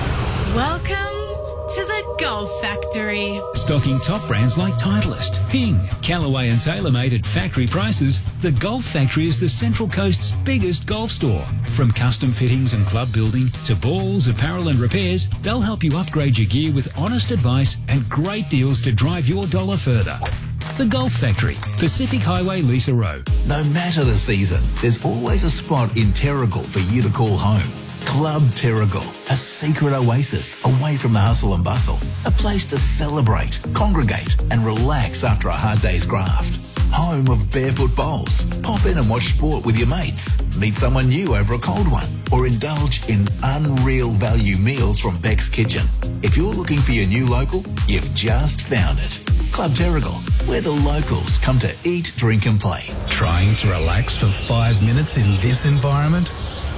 [SPEAKER 9] Welcome to the Golf Factory.
[SPEAKER 24] Stocking top brands like Titleist, Ping, Callaway and TaylorMade at factory prices, the Golf Factory is the Central Coast's biggest golf store. From custom fittings and club building to balls, apparel and repairs, they'll help you upgrade your gear with honest advice and great deals to drive your dollar further. The Golf Factory, Pacific Highway, Lisa Row.
[SPEAKER 25] No matter the season, there's always a spot in Terrigal for you to call home. Club Terrigal, a secret oasis away from the hustle and bustle. A place to celebrate, congregate and relax after a hard day's graft. Home of barefoot bowls. Pop in and watch sport with your mates. Meet someone new over a cold one. Or indulge in unreal value meals from Beck's Kitchen. If you're looking for your new local, you've just found it. Club Terrigal, where the locals come to eat, drink and play.
[SPEAKER 18] Trying to relax for 5 minutes in this environment?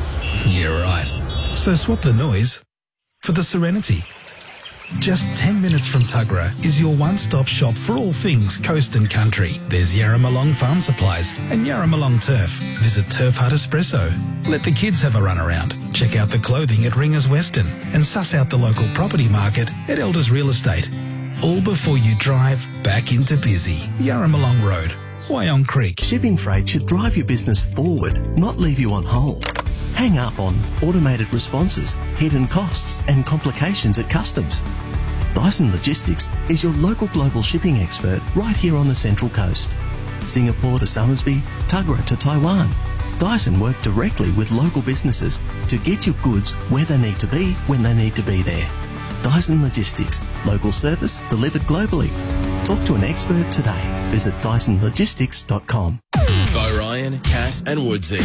[SPEAKER 18] You're right. So swap the noise for the serenity. Just 10 minutes from Tuggerah is your one-stop shop for all things coast and country. There's Yarramalong Farm Supplies and Yarramalong Turf. Visit Turf Hut Espresso. Let the kids have a run around. Check out the clothing at Ringers Western and suss out the local property market at Elders Real Estate. All before you drive back into busy Yarramalong Road, Wyong Creek.
[SPEAKER 26] Shipping freight should drive your business forward, not leave you on hold. Hang up on automated responses, hidden costs and complications at customs. Dyson Logistics is your local global shipping expert right here on the Central Coast. Singapore to Somersby, Tuggerah to Taiwan. Dyson work directly with local businesses to get your goods where they need to be when they need to be there. Dyson Logistics, local service delivered globally. Talk to an expert today. Visit DysonLogistics.com.
[SPEAKER 4] Bo Ryan, Cat and Woodsy.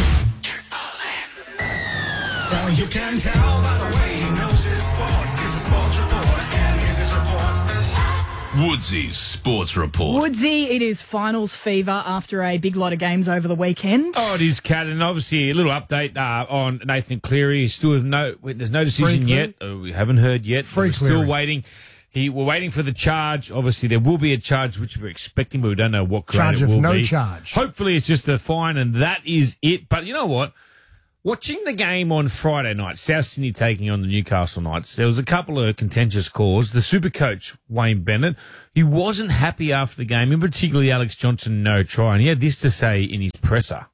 [SPEAKER 7] Well, you can tell by the way he knows his sport. Here's a sports report, and here's his report.
[SPEAKER 4] Woodsy's Sports Report.
[SPEAKER 3] Woodsy, it is finals fever after a big lot of games over the weekend.
[SPEAKER 20] Oh, it is, Kat, and obviously a little update on Nathan Cleary. There's no decision yet. We haven't heard yet. We're still waiting. We're waiting for the charge. Obviously, there will be a charge, which we're expecting, but we don't know what grade it will be.
[SPEAKER 1] Charge of no charge.
[SPEAKER 20] Hopefully, it's just a fine, and that is it. But you know what? Watching the game on Friday night, South Sydney taking on the Newcastle Knights, there was a couple of contentious calls. The super coach, Wayne Bennett, he wasn't happy after the game, in particularly Alex Johnson, no try, and he had this to say in his presser.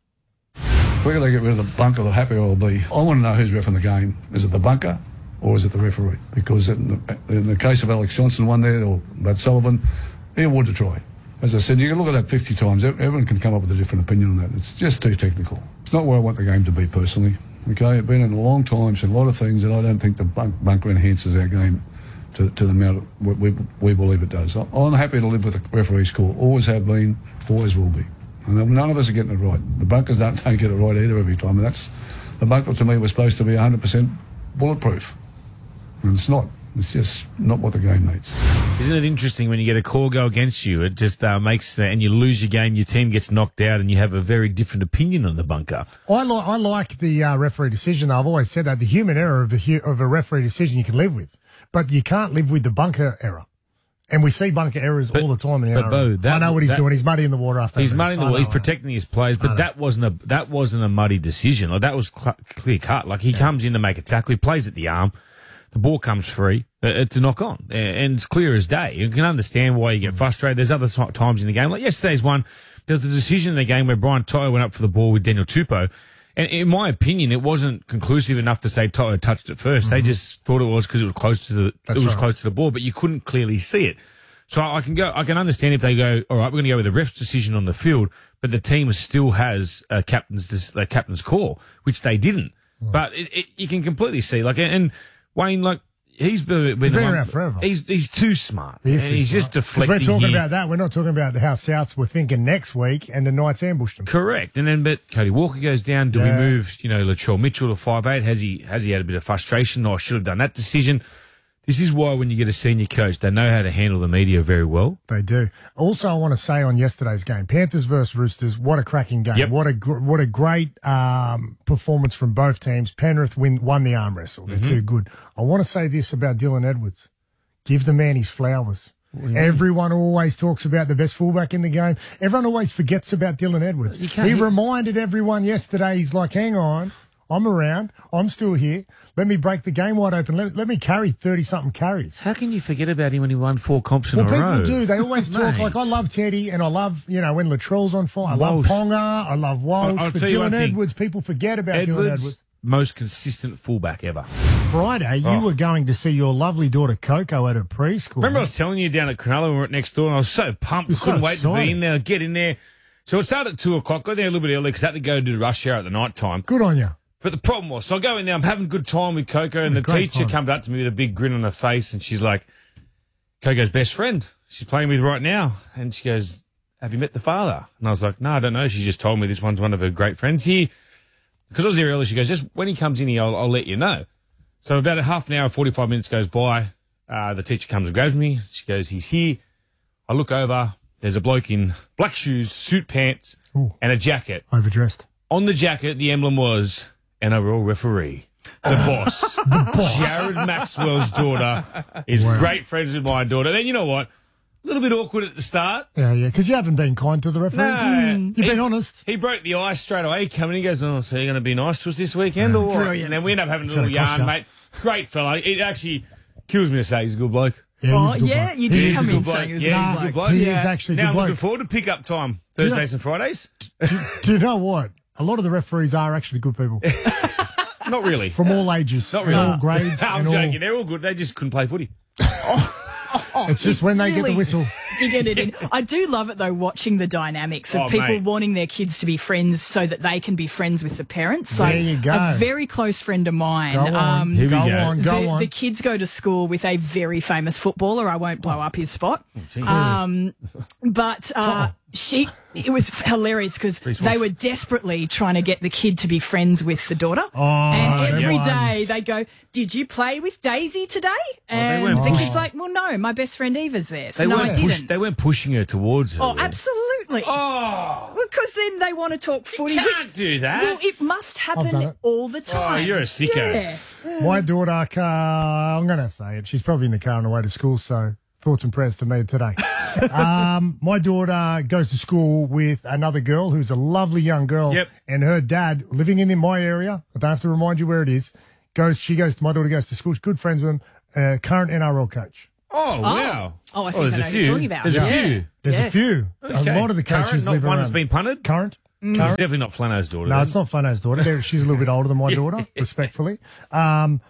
[SPEAKER 2] We're going to get rid of the bunker, the happy I'll be. I want to know who's reffing the game. Is it the bunker or is it the referee? Because in the case of Alex Johnson, one there, or Matt Sullivan, he awarded a try. As I said, you can look at that 50 times. Everyone can come up with a different opinion on that. It's just too technical. It's not where I want the game to be personally. Okay, I've been in a long time, seen a lot of things, and I don't think the bunker enhances our game to the amount we believe it does. I'm happy to live with the referee's call. Always have been, always will be. And none of us are getting it right. The bunkers don't get it right either every time. And the bunker to me was supposed to be 100% bulletproof, and it's not. It's just not what the game needs.
[SPEAKER 20] Isn't it interesting when you get a call go against you? It just makes, and you lose your game, your team gets knocked out, and you have a very different opinion on the bunker.
[SPEAKER 1] I like the referee decision. I've always said that the human error of a referee decision you can live with, but you can't live with the bunker error. And we see bunker errors all the time in the NRL. I know what he's doing. He's muddying the water after.
[SPEAKER 20] He's muddying the water. He's protecting his players, but that wasn't a muddy decision. Like, that was clear cut. Like, he comes in to make a tackle. He plays at the arm. The ball comes free to knock on, and it's clear as day. You can understand why you get frustrated. There's other times in the game, like yesterday's one. There was a decision in the game where Brian To'o went up for the ball with Daniel Tupou, and in my opinion, it wasn't conclusive enough to say To'o touched it first. Mm-hmm. They just thought it was because it was close to close to the ball, but you couldn't clearly see it. So I can understand if they go, all right, we're going to go with the ref's decision on the field, but the team still has a captain's call, which they didn't. Mm. But you can completely see, like, and Wayne, like, he's been
[SPEAKER 1] around forever.
[SPEAKER 20] He's too smart. He's just deflecting.
[SPEAKER 1] We're talking about that. We're not talking about how Souths were thinking next week and the Knights ambushed them.
[SPEAKER 20] Correct. And then, but Cody Walker goes down. Do we move, Latrell Mitchell to 5'8"? Has he had a bit of frustration? Or I should have done that decision. This is why when you get a senior coach, they know how to handle the media very well.
[SPEAKER 1] They do. Also, I want to say on yesterday's game, Panthers versus Roosters, what a cracking game. Yep. What a great performance from both teams. Penrith won the arm wrestle. They're too good. I want to say this about Dylan Edwards. Give the man his flowers. Everyone always talks about the best fullback in the game. Everyone always forgets about Dylan Edwards. He reminded everyone yesterday, he's like, hang on, I'm around. I'm still here. Let me break the game wide open. Let me carry 30-something carries.
[SPEAKER 20] How can you forget about him when he won 4 comps in a row?
[SPEAKER 1] Well, people do. They always talk like, I love Teddy and I love, when Latrell's on fire. I love Ponga. I love Walsh. But Dylan Edwards, people forget about Dylan Edwards.
[SPEAKER 20] Most consistent fullback ever.
[SPEAKER 1] Friday, you were going to see your lovely daughter Coco at her preschool.
[SPEAKER 20] Remember I was telling you down at Cronulla, we were next door, and I was so pumped. Couldn't wait to be in there, get in there. So it started at 2 o'clock. Got there a little bit early because I had to go do the rush hour at the night time.
[SPEAKER 1] Good on you.
[SPEAKER 20] But the problem was, so I go in there, I'm having a good time with Coco, and the teacher comes up to me with a big grin on her face, and she's like, Coco's best friend. She's playing with right now. And she goes, have you met the father? And I was like, no, I don't know. She just told me this one's one of her great friends here. Because I was there early, she goes, just when he comes in here, I'll let you know. So about a half an hour, 45 minutes goes by. The teacher comes and grabs me. She goes, he's here. I look over. There's a bloke in black shoes, suit pants, and a jacket.
[SPEAKER 1] Overdressed.
[SPEAKER 20] On the jacket, the emblem was NRL referee. The boss.
[SPEAKER 1] The boss.
[SPEAKER 20] Jared Maxwell's daughter is great friends with my daughter. Then you know what? A little bit awkward at the start.
[SPEAKER 1] Yeah, because you haven't been kind to the referees.
[SPEAKER 20] No.
[SPEAKER 1] You've been honest.
[SPEAKER 20] He broke the ice straight away. He came in, he goes, so you're going to be nice to us this weekend? Or what?
[SPEAKER 3] Brilliant.
[SPEAKER 20] And then we end up having a little yarn, mate. Great fella. It actually kills me to say he's a good bloke.
[SPEAKER 1] Yeah,
[SPEAKER 3] you did come in saying he was
[SPEAKER 20] a good bloke.
[SPEAKER 1] He is actually a good bloke.
[SPEAKER 20] Now I'm looking forward to pick-up time, Thursdays and Fridays.
[SPEAKER 1] Do you know what? A lot of the referees are actually good people.
[SPEAKER 20] Not really.
[SPEAKER 1] From all ages.
[SPEAKER 20] Not really.
[SPEAKER 1] All grades.
[SPEAKER 20] I'm joking. They're all good. They just couldn't play footy.
[SPEAKER 1] It's just when they get the whistle.
[SPEAKER 3] To get it in. I do love it, though, watching the dynamics of people wanting their kids to be friends so that they can be friends with the parents. So
[SPEAKER 1] there you go.
[SPEAKER 3] A very close friend of mine.
[SPEAKER 1] Go on. Go on.
[SPEAKER 3] The kids go to school with a very famous footballer. I won't blow up his spot. It was hilarious because they were desperately trying to get the kid to be friends with the daughter. And every day they go, "Did you play with Daisy today?" And the kid's like, "Well, no, my best friend Eva's there." So I didn't.
[SPEAKER 20] They weren't pushing her towards her.
[SPEAKER 3] Oh, absolutely.
[SPEAKER 20] Oh.
[SPEAKER 3] Because then they want to talk footy.
[SPEAKER 20] You can't do that.
[SPEAKER 3] Well, it must
[SPEAKER 1] I've done
[SPEAKER 3] happen
[SPEAKER 1] it.
[SPEAKER 3] all the time.
[SPEAKER 20] Oh, you're a sicko.
[SPEAKER 3] Yeah.
[SPEAKER 1] My daughter, I'm going to say it. She's probably in the car on the way to school, so thoughts and prayers to me today. My daughter goes to school with another girl who's a lovely young girl.
[SPEAKER 20] Yep.
[SPEAKER 1] And her dad, living in my area, I don't have to remind you where it is, my daughter goes to school, she's good friends with him, current NRL coach.
[SPEAKER 20] Oh, wow.
[SPEAKER 3] Oh, I think I know what you're talking about.
[SPEAKER 20] There's a few.
[SPEAKER 1] There's a few.
[SPEAKER 20] Okay.
[SPEAKER 1] A lot of the coaches
[SPEAKER 20] Current, not
[SPEAKER 1] live
[SPEAKER 20] one
[SPEAKER 1] around.
[SPEAKER 20] that's been punted?
[SPEAKER 1] Current.
[SPEAKER 20] It's definitely not Flano's daughter.
[SPEAKER 1] No,
[SPEAKER 20] then.
[SPEAKER 1] it's not Flano's daughter. She's a little bit older than my daughter, respectfully. But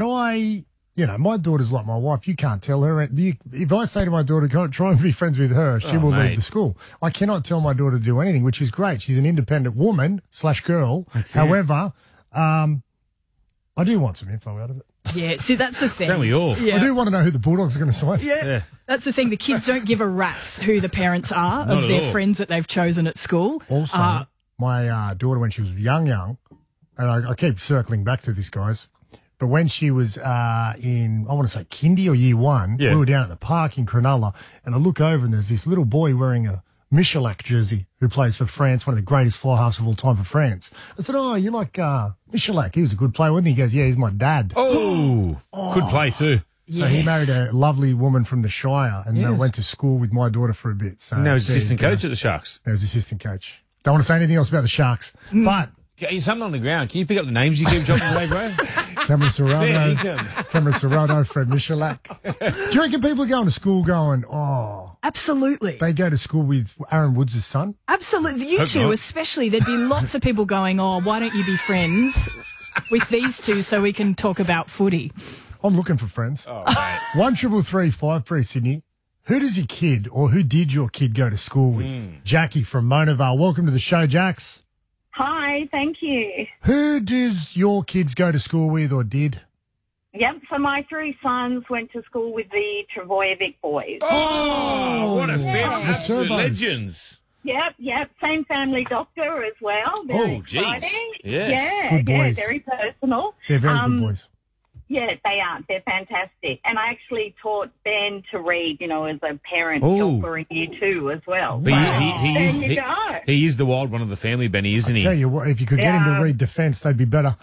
[SPEAKER 1] my daughter's like my wife. You can't tell her. If I say to my daughter, try and be friends with her, she will leave the school. I cannot tell my daughter to do anything, which is great. She's an independent woman / girl. However, I do want some info out of it.
[SPEAKER 3] Yeah, see, that's the thing.
[SPEAKER 20] Don't we all?
[SPEAKER 3] Yeah.
[SPEAKER 1] I do want to know who the Bulldogs are going to sign.
[SPEAKER 3] Yeah. That's the thing. The kids don't give a rat's who the parents are
[SPEAKER 20] Not
[SPEAKER 3] of
[SPEAKER 20] at
[SPEAKER 3] their
[SPEAKER 20] all.
[SPEAKER 3] friends that they've chosen at school.
[SPEAKER 1] Also, my daughter, when she was young, and I keep circling back to this, guys, but when she was in, I want to say kindy or year one, we were down at the park in Cronulla, and I look over and there's this little boy wearing a Michalak jersey who plays for France, one of the greatest fly halves of all time for France. I said, "Oh, you like Michalak? He was a good player, wasn't he?" He goes, "Yeah, he's my dad."
[SPEAKER 20] Oh, good play too.
[SPEAKER 1] So he married a lovely woman from the Shire and went to school with my daughter for a bit. So
[SPEAKER 20] No, he's
[SPEAKER 1] there you
[SPEAKER 20] assistant
[SPEAKER 1] go.
[SPEAKER 20] coach at the Sharks.
[SPEAKER 1] There was assistant coach. Don't want to say anything else about the Sharks, but
[SPEAKER 20] Get you something on the ground. Can you pick up the names you keep dropping away, bro?
[SPEAKER 1] Cameron
[SPEAKER 20] Fair
[SPEAKER 1] Serrano, Fred Michalak. Do you reckon people are going to school going, oh,
[SPEAKER 3] Absolutely.
[SPEAKER 1] they go to school with Aaron Woods' son?
[SPEAKER 3] Absolutely. You
[SPEAKER 20] Hope
[SPEAKER 3] two,
[SPEAKER 20] not.
[SPEAKER 3] especially, there'd be lots of people going, "Oh, why don't you be friends with these two so we can talk about footy?"
[SPEAKER 1] I'm looking for friends.
[SPEAKER 20] Oh, right.
[SPEAKER 1] 1333 Sydney. Who does your kid or who did your kid go to school with? Jackie from Monavale. Welcome to the show, Jax.
[SPEAKER 13] Hi, thank you.
[SPEAKER 1] Who does your kids go to school with or did?
[SPEAKER 13] Yep, so my three sons went to school with the Travojevic boys.
[SPEAKER 20] Oh, what a family.
[SPEAKER 1] The
[SPEAKER 20] Absolute
[SPEAKER 1] Turbos.
[SPEAKER 20] legends.
[SPEAKER 13] Yep, same family doctor as well. Very
[SPEAKER 20] Oh, geez.
[SPEAKER 13] exciting.
[SPEAKER 20] Yes.
[SPEAKER 1] Good boys.
[SPEAKER 13] Very personal.
[SPEAKER 1] They're very good boys.
[SPEAKER 13] Yeah, they are. They're fantastic. And I actually taught Ben to read, as a parent
[SPEAKER 20] Oh.
[SPEAKER 13] helper in year 2 as well.
[SPEAKER 20] But
[SPEAKER 13] There you go.
[SPEAKER 20] he is the wild one of the family, Benny, isn't he?
[SPEAKER 1] Tell you what, if you could get him to read defence, they'd be better.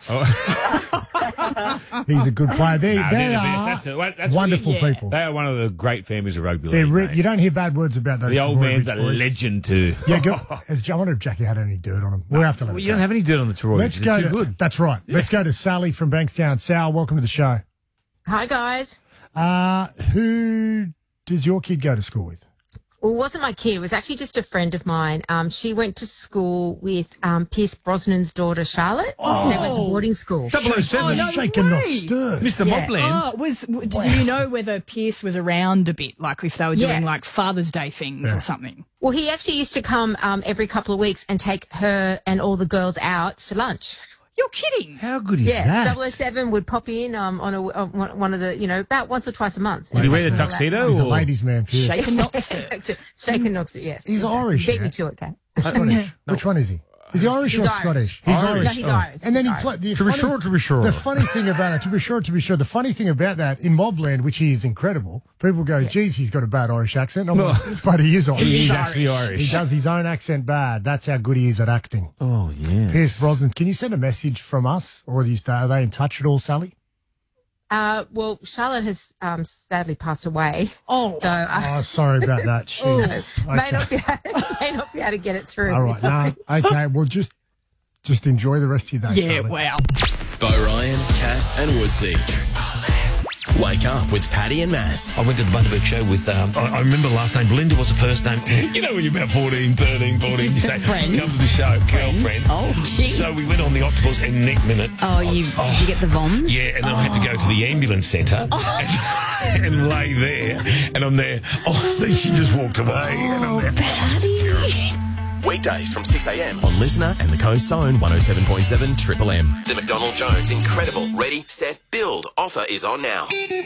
[SPEAKER 1] He's a good player. They
[SPEAKER 20] Nah, they're the
[SPEAKER 1] are
[SPEAKER 20] best. That's
[SPEAKER 1] wonderful
[SPEAKER 20] really-
[SPEAKER 1] people.
[SPEAKER 20] They are one of the great families of rugby
[SPEAKER 1] They're
[SPEAKER 20] league. mate.
[SPEAKER 1] you don't hear bad words about those.
[SPEAKER 20] The old
[SPEAKER 1] Travojevic
[SPEAKER 20] man's a
[SPEAKER 1] boys.
[SPEAKER 20] legend too.
[SPEAKER 1] Yeah, I wonder if Jackie had any dirt on him. We'll have to let
[SPEAKER 20] Well,
[SPEAKER 1] it
[SPEAKER 20] you
[SPEAKER 1] go.
[SPEAKER 20] don't have any dirt on the Troy.
[SPEAKER 1] Let's go.
[SPEAKER 20] Too good.
[SPEAKER 1] That's right. Let's go to Sally from Bankstown. Sal, welcome to the show.
[SPEAKER 14] Hi, guys.
[SPEAKER 1] Who does your kid go to school with?
[SPEAKER 14] Well, it wasn't my kid. It was actually just a friend of mine. She went to school with Pierce Brosnan's daughter, Charlotte.
[SPEAKER 1] Oh.
[SPEAKER 14] They went to boarding school.
[SPEAKER 20] 007.
[SPEAKER 3] Oh, no
[SPEAKER 1] Shaken, not
[SPEAKER 3] way.
[SPEAKER 1] stirred.
[SPEAKER 20] Mr.
[SPEAKER 14] Yeah.
[SPEAKER 20] Mobland.
[SPEAKER 3] Do you know whether Pierce was around a bit, like if they were doing
[SPEAKER 14] Yeah.
[SPEAKER 3] like Father's Day things or something?
[SPEAKER 14] Well, he actually used to come every couple of weeks and take her and all the girls out for lunch.
[SPEAKER 3] You're kidding.
[SPEAKER 20] How good is
[SPEAKER 14] Yeah,
[SPEAKER 20] that?
[SPEAKER 14] 007 would pop in on one of the, about once or twice a month.
[SPEAKER 20] Did he wear the tuxedo?
[SPEAKER 1] He's a
[SPEAKER 20] or-
[SPEAKER 1] ladies' man, Pierce.
[SPEAKER 3] Shaken, not stirred.
[SPEAKER 14] Shaken knocks it, yes.
[SPEAKER 1] He's Irish.
[SPEAKER 14] Beat
[SPEAKER 1] yeah?
[SPEAKER 14] me to it, Kat.
[SPEAKER 1] Scottish. Which one is he? Is he Irish
[SPEAKER 14] He's
[SPEAKER 1] or
[SPEAKER 14] Irish.
[SPEAKER 1] Scottish? He's
[SPEAKER 14] Irish.
[SPEAKER 1] Irish.
[SPEAKER 14] No, he's Irish.
[SPEAKER 1] And then
[SPEAKER 14] He's
[SPEAKER 1] he played.
[SPEAKER 20] To be sure.
[SPEAKER 1] The funny thing about it, to be sure. The funny thing about that in Mobland, which is incredible, people go, "Geez, he's got a bad Irish accent," but he is Irish.
[SPEAKER 20] He's actually Irish.
[SPEAKER 1] He does his own accent bad. That's how good he is at acting.
[SPEAKER 20] Oh, yeah.
[SPEAKER 1] Pierce Brosnan, can you send a message from us, or are they in touch at all, Sally?
[SPEAKER 14] Well, Charlotte has sadly passed away.
[SPEAKER 3] Oh,
[SPEAKER 14] so
[SPEAKER 1] Oh, sorry about that. Jeez.
[SPEAKER 14] may not be able to get it through.
[SPEAKER 1] All right, no, okay. Well, just enjoy the rest of your day.
[SPEAKER 3] yeah,
[SPEAKER 1] Sally.
[SPEAKER 3] wow.
[SPEAKER 4] Bo Ryan, Kat and Woodsy. Wake up with Paddy and Mass.
[SPEAKER 15] I went to the Bundaberg show with, I remember the last name, Belinda was the first name. You know when you're about 14, 13, 14, you say,
[SPEAKER 3] friend.
[SPEAKER 15] come to the show, girlfriend.
[SPEAKER 16] Oh, gee.
[SPEAKER 15] So we went on the Octopus and Nick Minute.
[SPEAKER 16] Oh, did you get the VOMs?
[SPEAKER 15] Yeah, and then I had to go to the ambulance centre and lay there, and I'm there. Oh, see, she just walked away. And I'm there.
[SPEAKER 16] Paddy.
[SPEAKER 4] Weekdays from 6 a.m. on Listener and the Coast's own 107.7 Triple M. The McDonald Jones Incredible Ready, Set, Build offer is on now.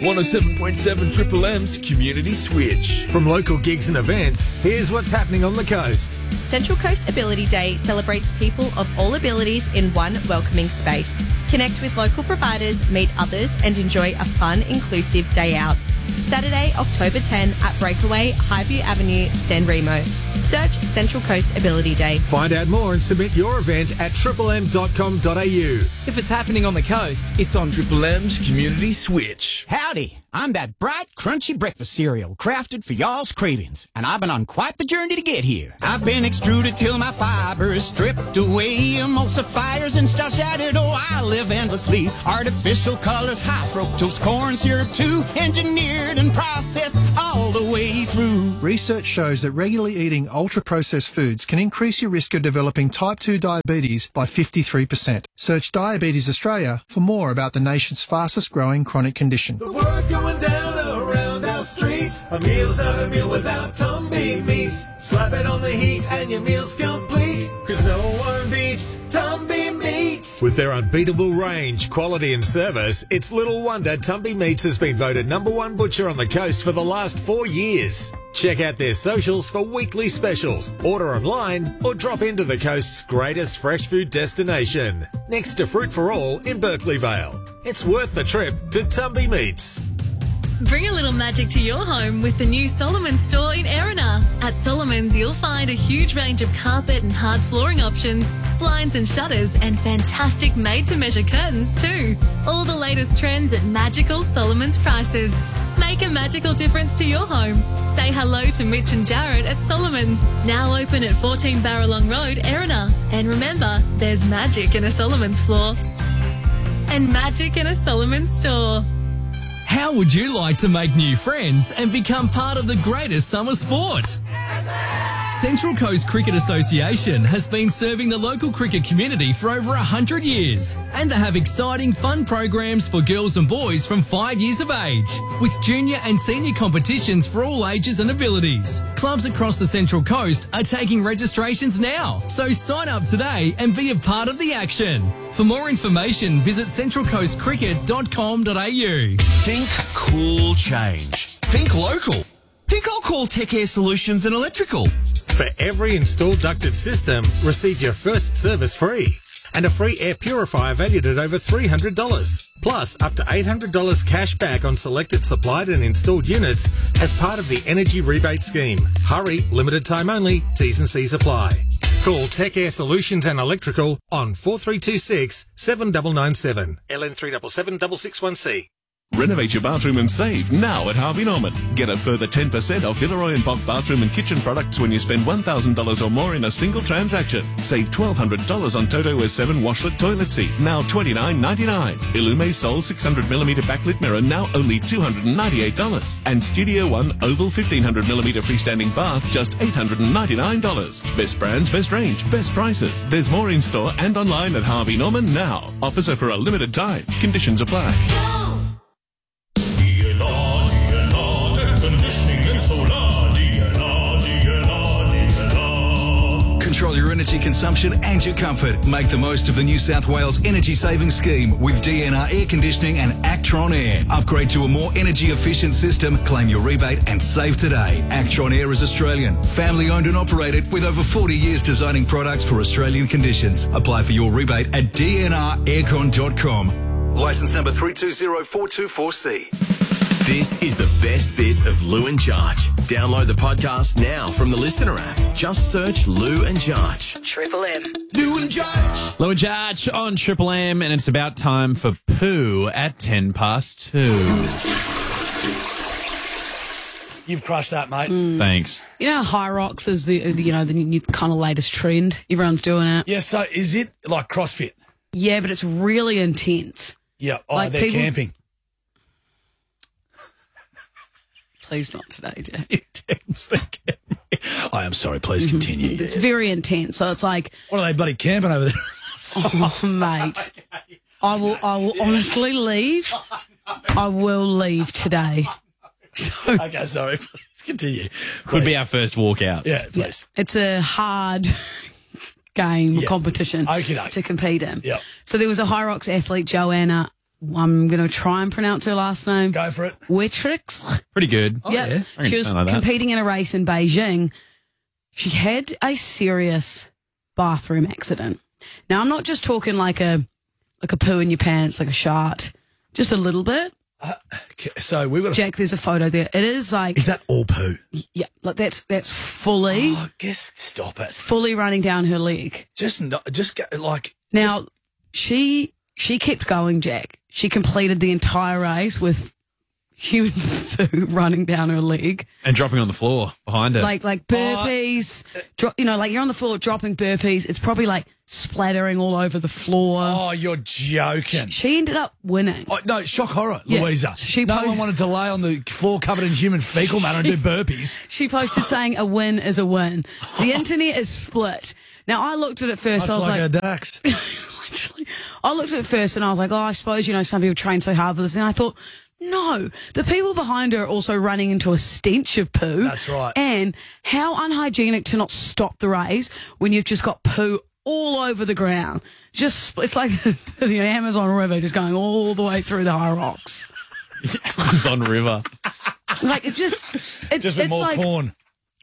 [SPEAKER 6] 107.7 Triple M's Community Switch.
[SPEAKER 8] From local gigs and events, here's what's happening on the coast.
[SPEAKER 12] Central Coast Ability Day celebrates people of all abilities in one welcoming space. Connect with local providers, meet others, and enjoy a fun, inclusive day out. Saturday, October 10 at Breakaway, Highview Avenue, San Remo. Search Central Coast Ability Day.
[SPEAKER 8] Find out more and submit your event at triplem.com.au.
[SPEAKER 19] If it's happening on the coast, it's on
[SPEAKER 6] Triple M's Community Switch.
[SPEAKER 21] Howdy, I'm that bright, crunchy breakfast cereal crafted for y'all's cravings, and I've been on quite the journey to get here. I've been extruded till my fibers stripped away, emulsifiers and starch added. Oh, I live endlessly. Artificial colors, high fructose corn syrup too, engineered and processed all the way through.
[SPEAKER 22] Research shows that regularly eating ultra-processed foods can increase your risk of developing type 2 diabetes by 53%. Search Diabetes Australia for more about the nation's fastest-growing chronic condition.
[SPEAKER 7] The word going down around our streets. A meal's not a meal without Tumby meats. Slap it on the heat and your meal's complete. 'Cause no one beats Tumby meats.
[SPEAKER 8] With their unbeatable range, quality and service, it's little wonder Tumby Meats has been voted #1 butcher on the coast for the last 4 years. Check out their socials for weekly specials. Order online or drop into the coast's greatest fresh food destination, next to Fruit for All in Berkeley Vale. It's worth the trip to Tumby Meats.
[SPEAKER 9] Bring a little magic to your home with the new Solomon's store in Erina. At Solomon's, you'll find a huge range of carpet and hard flooring options, blinds and shutters, and fantastic made-to-measure curtains too. All the latest trends at magical Solomon's prices. Make a magical difference to your home. Say hello to Mitch and Jared at Solomon's. Now open at 14 Barralong Road, Erina. And remember, there's magic in a Solomon's floor. And magic in a Solomon's store.
[SPEAKER 27] How would you like to make new friends and become part of the greatest summer sport? Central Coast Cricket Association has been serving the local cricket community for over 100 years, and they have exciting fun programs for girls and boys from 5 years of age, with junior and senior competitions for all ages and abilities. Clubs across the Central Coast are taking registrations now, so sign up today and be a part of the action. For more information, visit centralcoastcricket.com.au.
[SPEAKER 11] Think cool change. Think local. Think I'll call Tech Air Solutions and Electrical.
[SPEAKER 8] For every installed ducted system, receive your first service free and a free air purifier valued at over $300. Plus, up to $800 cash back on selected supplied and installed units as part of the Energy Rebate Scheme. Hurry, limited time only, T's and C's apply. Call Tech Air Solutions and Electrical on 4326 7997 LN 377
[SPEAKER 28] Renovate your bathroom and save now at Harvey Norman. Get a further 10% off Villeroy & Boch bathroom and kitchen products when you spend $1,000 or more in a single transaction. Save $1,200 on Toto S7 washlet toilet seat, now $29.99. Illume Sol 600mm backlit mirror, now only $298. And Studio One Oval 1500mm freestanding bath, just $899. Best brands, best range, best prices. There's more in store and online at Harvey Norman now. Offers are for a limited time. Conditions apply.
[SPEAKER 24] Control your energy consumption and your comfort. Make the most of the New South Wales Energy Saving Scheme with DNR Air Conditioning and Actron Air. Upgrade to a more energy efficient system, claim your rebate and save today. Actron Air is Australian, family owned and operated with over 40 years designing products for Australian conditions. Apply for your rebate at dnraircon.com. Licence number 320424C.
[SPEAKER 4] This is the best bits of Lou and Jarch. Download the podcast now from the Listener app. Just search Lou and Jarch.
[SPEAKER 29] Triple M. Lou and Jarch.
[SPEAKER 20] Lou and Jarch on Triple M, and it's about time for poo at 2:10.
[SPEAKER 10] You've crushed that, mate.
[SPEAKER 20] Thanks.
[SPEAKER 16] You know, High Rocks is the new kind of latest trend. Everyone's doing it.
[SPEAKER 10] Yeah, so is it like CrossFit?
[SPEAKER 16] Yeah, but it's really intense.
[SPEAKER 10] Yeah,
[SPEAKER 16] Like
[SPEAKER 10] they're
[SPEAKER 16] people-
[SPEAKER 10] camping.
[SPEAKER 16] Please not today, Jay.
[SPEAKER 10] I am sorry, please continue.
[SPEAKER 16] It's very intense. So it's like,
[SPEAKER 10] What are they bloody camping over there?
[SPEAKER 16] oh, mate, I will honestly leave. I will leave today. So,
[SPEAKER 10] Okay, sorry.
[SPEAKER 2] Continue.
[SPEAKER 5] Could be our first walkout.
[SPEAKER 2] Yeah, please.
[SPEAKER 16] It's a hard game competition to compete in.
[SPEAKER 2] Yep.
[SPEAKER 16] So there was a High Rocks athlete, Joanna. I'm going to try and pronounce her last name.
[SPEAKER 2] Go for it.
[SPEAKER 16] Wetrix.
[SPEAKER 5] Pretty good.
[SPEAKER 16] Yeah. She was competing in a race in Beijing. She had a serious bathroom accident. Now, I'm not just talking like a poo in your pants, like a shart. Just a little bit.
[SPEAKER 2] So we got
[SPEAKER 16] Jack, there's a photo there. It is like...
[SPEAKER 2] Is that all poo?
[SPEAKER 16] Yeah, like that's fully...
[SPEAKER 2] Oh, stop it.
[SPEAKER 16] Fully running down her leg.
[SPEAKER 2] Now,
[SPEAKER 16] she kept going, Jack. She completed the entire race with human poo running down her leg.
[SPEAKER 5] And dropping on the floor behind her.
[SPEAKER 16] Like burpees. Like you're on the floor dropping burpees. It's probably like splattering all over the floor.
[SPEAKER 2] Oh, you're joking.
[SPEAKER 16] She ended up winning.
[SPEAKER 2] Oh, no, shock horror,
[SPEAKER 16] Yeah.
[SPEAKER 2] Louisa. No one wanted to lay on the floor covered in human fecal matter and do burpees.
[SPEAKER 16] She posted saying a win is a win. The internet is split. Now, I looked at it first. I was like
[SPEAKER 2] a ducks.
[SPEAKER 16] Literally. I looked at it first and I was like, I suppose, some people train so hard for this. And I thought, no, the people behind her are also running into a stench of poo.
[SPEAKER 2] That's right.
[SPEAKER 16] And how unhygienic to not stop the race when you've just got poo all over the ground. It's like the Amazon River just going all the way through the High Rocks.
[SPEAKER 5] Amazon River.
[SPEAKER 16] Like it just
[SPEAKER 2] with more
[SPEAKER 16] like,
[SPEAKER 2] corn.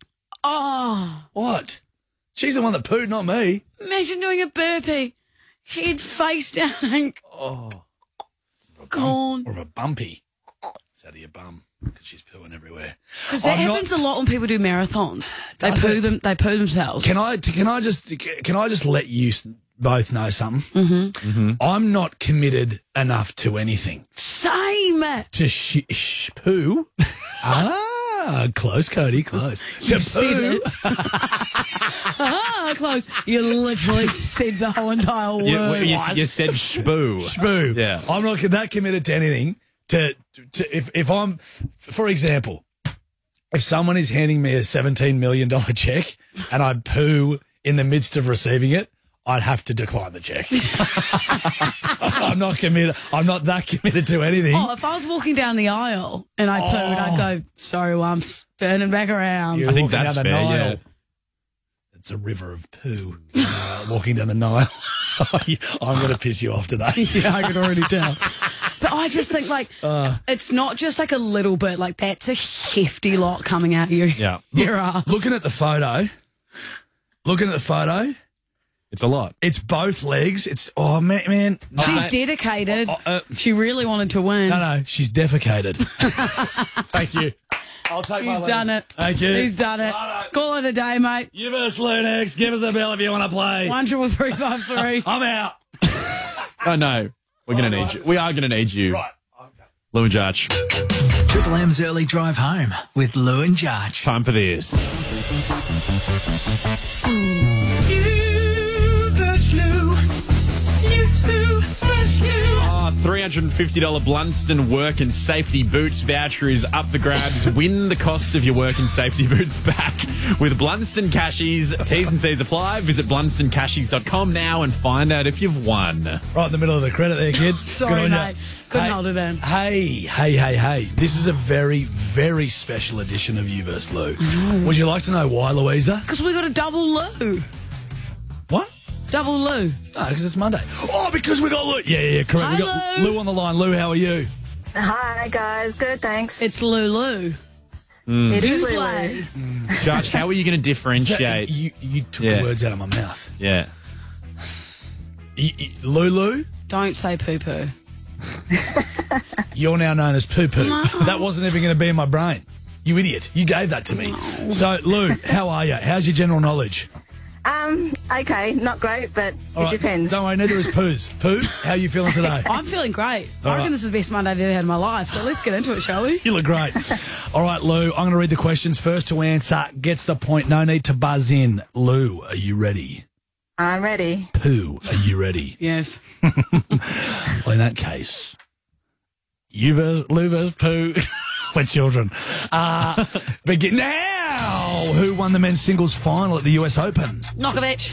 [SPEAKER 16] Oh.
[SPEAKER 2] What? She's the one that pooed, not me.
[SPEAKER 16] Imagine doing a burpee. Head face down.
[SPEAKER 2] Oh.
[SPEAKER 16] Corn.
[SPEAKER 2] Or a bumpy. It's out of your bum because she's pooing everywhere.
[SPEAKER 16] Because that happens a lot when people do marathons. They poo themselves.
[SPEAKER 2] Can I just let you both know something?
[SPEAKER 16] Mm-hmm.
[SPEAKER 2] I'm not committed enough to anything.
[SPEAKER 16] Same.
[SPEAKER 2] To poo? Close, Cody, close. To poo?
[SPEAKER 16] Close. You literally said the whole entire word.
[SPEAKER 5] You said shpoo.
[SPEAKER 2] Shpoo.
[SPEAKER 5] Yeah.
[SPEAKER 2] I'm not that committed to anything. If I'm, for example, if someone is handing me a $17 million check and I poo in the midst of receiving it, I'd have to decline the check. I'm not committed. I'm not that committed to anything.
[SPEAKER 16] Oh, if I was walking down the aisle and I pooed, I'd go, sorry, Wumps, turning back around.
[SPEAKER 2] You're
[SPEAKER 5] I think
[SPEAKER 2] walking
[SPEAKER 5] that's
[SPEAKER 2] down the
[SPEAKER 5] fair,
[SPEAKER 2] Nile.
[SPEAKER 5] yeah.
[SPEAKER 2] It's a river of poo. Walking down the Nile. I'm going to piss you off today.
[SPEAKER 16] Yeah, I can already tell. But I just think, it's not just like a little bit. Like, that's a hefty lot coming out you.
[SPEAKER 5] Yeah.
[SPEAKER 16] Your ass.
[SPEAKER 2] Looking at the photo,
[SPEAKER 5] it's a lot.
[SPEAKER 2] It's both legs. It's, oh, man.
[SPEAKER 16] She's dedicated. She really wanted to win.
[SPEAKER 2] No, she's defecated. Thank you. I'll take my
[SPEAKER 16] He's
[SPEAKER 2] lead.
[SPEAKER 16] done it.
[SPEAKER 2] Thank you.
[SPEAKER 16] He's done it. Call it a day, mate.
[SPEAKER 2] You versus Lunex. Give us a bell if you want to play.
[SPEAKER 16] 1-3-3-5-3.
[SPEAKER 2] I'm out.
[SPEAKER 5] Oh, no. We're going to need you. We are going to need you.
[SPEAKER 2] Right.
[SPEAKER 5] Lou and Jarch.
[SPEAKER 27] Triple M's early drive home with Lou and Jarch.
[SPEAKER 5] Time for this. $350 Blunston Work and Safety Boots voucher is up for grabs. Win the cost of your work and safety boots back with Blunston Cashies. T's and C's apply. Visit blunstoncashies.com now and find out if you've won.
[SPEAKER 2] Right in the middle of the credit there, kid.
[SPEAKER 16] Sorry, mate. Couldn't hold it in.
[SPEAKER 2] Hey. This is a very, very special edition of You vs. Lou. Would you like to know why, Louisa?
[SPEAKER 16] Because we got a double Lou.
[SPEAKER 2] What?
[SPEAKER 16] Double Lou.
[SPEAKER 2] No, because it's Monday. Oh, because we got Lou. Yeah, correct.
[SPEAKER 16] Hi,
[SPEAKER 2] We got
[SPEAKER 16] Lou.
[SPEAKER 2] Lou on the line. Lou, how are you?
[SPEAKER 13] Hi, guys. Good, thanks.
[SPEAKER 16] It's Lulu.
[SPEAKER 13] It is
[SPEAKER 16] Double.
[SPEAKER 13] Lulu.
[SPEAKER 5] Judge, how are you going to differentiate?
[SPEAKER 2] You took the words out of my mouth.
[SPEAKER 5] Yeah.
[SPEAKER 2] Lulu,
[SPEAKER 16] Don't say poo-poo.
[SPEAKER 2] you're now known as Poo-Poo.
[SPEAKER 16] No.
[SPEAKER 2] That wasn't even going to be in my brain. You idiot. You gave that to me.
[SPEAKER 16] No.
[SPEAKER 2] So, Lou, how are you? How's your general knowledge?
[SPEAKER 13] Okay, not great, but
[SPEAKER 2] All
[SPEAKER 13] it
[SPEAKER 2] right.
[SPEAKER 13] depends.
[SPEAKER 2] Don't worry, neither is Pooh's. Pooh, how are you feeling today?
[SPEAKER 16] I'm feeling great.
[SPEAKER 2] All
[SPEAKER 16] I reckon
[SPEAKER 2] right.
[SPEAKER 16] this is the best Monday I've ever had in my life. So let's get into it, shall we?
[SPEAKER 2] You look great. All right, Lou, I'm going to read the questions. First to answer gets the point. No need to buzz in. Lou, are you ready?
[SPEAKER 13] I'm ready.
[SPEAKER 2] Pooh, are you ready?
[SPEAKER 16] Yes.
[SPEAKER 2] Well, in that case, Lou versus Pooh. We're children. Begin now. Who won the men's singles final at the US Open?
[SPEAKER 16] Djokovic.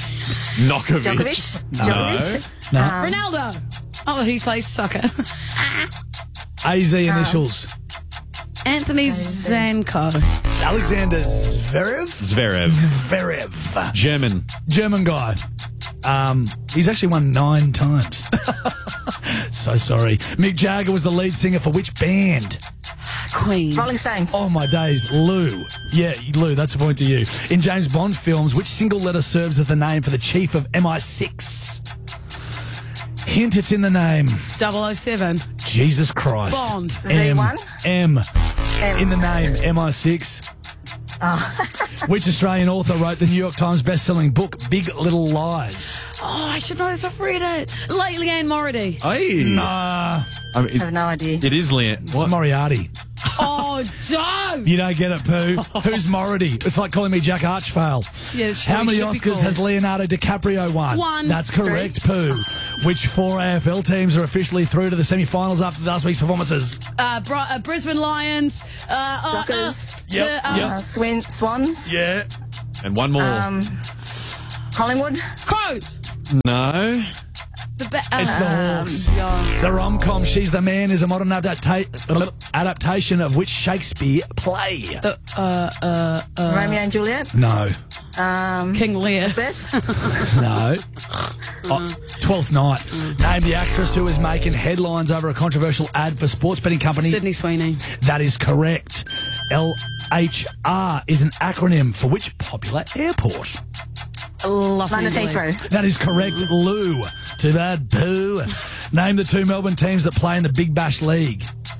[SPEAKER 2] No.
[SPEAKER 16] Ronaldo. Oh, he plays soccer.
[SPEAKER 2] AZ initials.
[SPEAKER 16] Anthony Zanko.
[SPEAKER 2] Alexander Zverev.
[SPEAKER 5] Zverev. German
[SPEAKER 2] guy. He's actually won 9 times. So sorry. Mick Jagger was the lead singer for which band?
[SPEAKER 16] Queen.
[SPEAKER 13] Rolling Stones.
[SPEAKER 2] Oh, my days. Lou. Yeah, Lou, that's a point to you. In James Bond films, which single letter serves as the name for the chief of MI6? Hint, it's in the name.
[SPEAKER 16] 007.
[SPEAKER 2] Jesus Christ.
[SPEAKER 16] Bond.
[SPEAKER 13] V1?
[SPEAKER 2] M. In the name, MI6. Which Australian author wrote the New York Times best-selling book, Big Little Lies?
[SPEAKER 16] Oh, I should know this. I've read it. Leanne Mority.
[SPEAKER 2] Nah.
[SPEAKER 13] I have no idea.
[SPEAKER 5] It is Leanne.
[SPEAKER 2] It's Moriarty.
[SPEAKER 16] Oh, don't.
[SPEAKER 2] You don't get it, Pooh. Who's Mority? It's like calling me Jack Archvale.
[SPEAKER 16] Yeah, sure,
[SPEAKER 2] How many
[SPEAKER 16] should be
[SPEAKER 2] Oscars
[SPEAKER 16] called.
[SPEAKER 2] has Leonardo DiCaprio won?
[SPEAKER 16] 1.
[SPEAKER 2] That's correct, Pooh. Which 4 AFL teams are officially through to the semi-finals after last week's performances?
[SPEAKER 16] Brisbane Lions.
[SPEAKER 13] Rockers. Swans.
[SPEAKER 2] Yeah.
[SPEAKER 5] And one more.
[SPEAKER 13] Collingwood.
[SPEAKER 16] Crows.
[SPEAKER 5] No.
[SPEAKER 2] It's the Hawks. The rom-com She's the Man is a modern adaptation of which Shakespeare play?
[SPEAKER 13] Romeo and Juliet.
[SPEAKER 2] No.
[SPEAKER 16] King Lear.
[SPEAKER 13] Beth.
[SPEAKER 2] No. Twelfth Night. Name the actress who is making headlines over a controversial ad for sports betting company.
[SPEAKER 16] Sydney Sweeney.
[SPEAKER 2] That is correct. LHR is an acronym for which popular airport?
[SPEAKER 16] Los
[SPEAKER 13] London
[SPEAKER 16] Angeles.
[SPEAKER 13] Heathrow.
[SPEAKER 2] That is correct, Lou. Too bad, Pooh. Name the 2 Melbourne teams that play in the Big Bash League.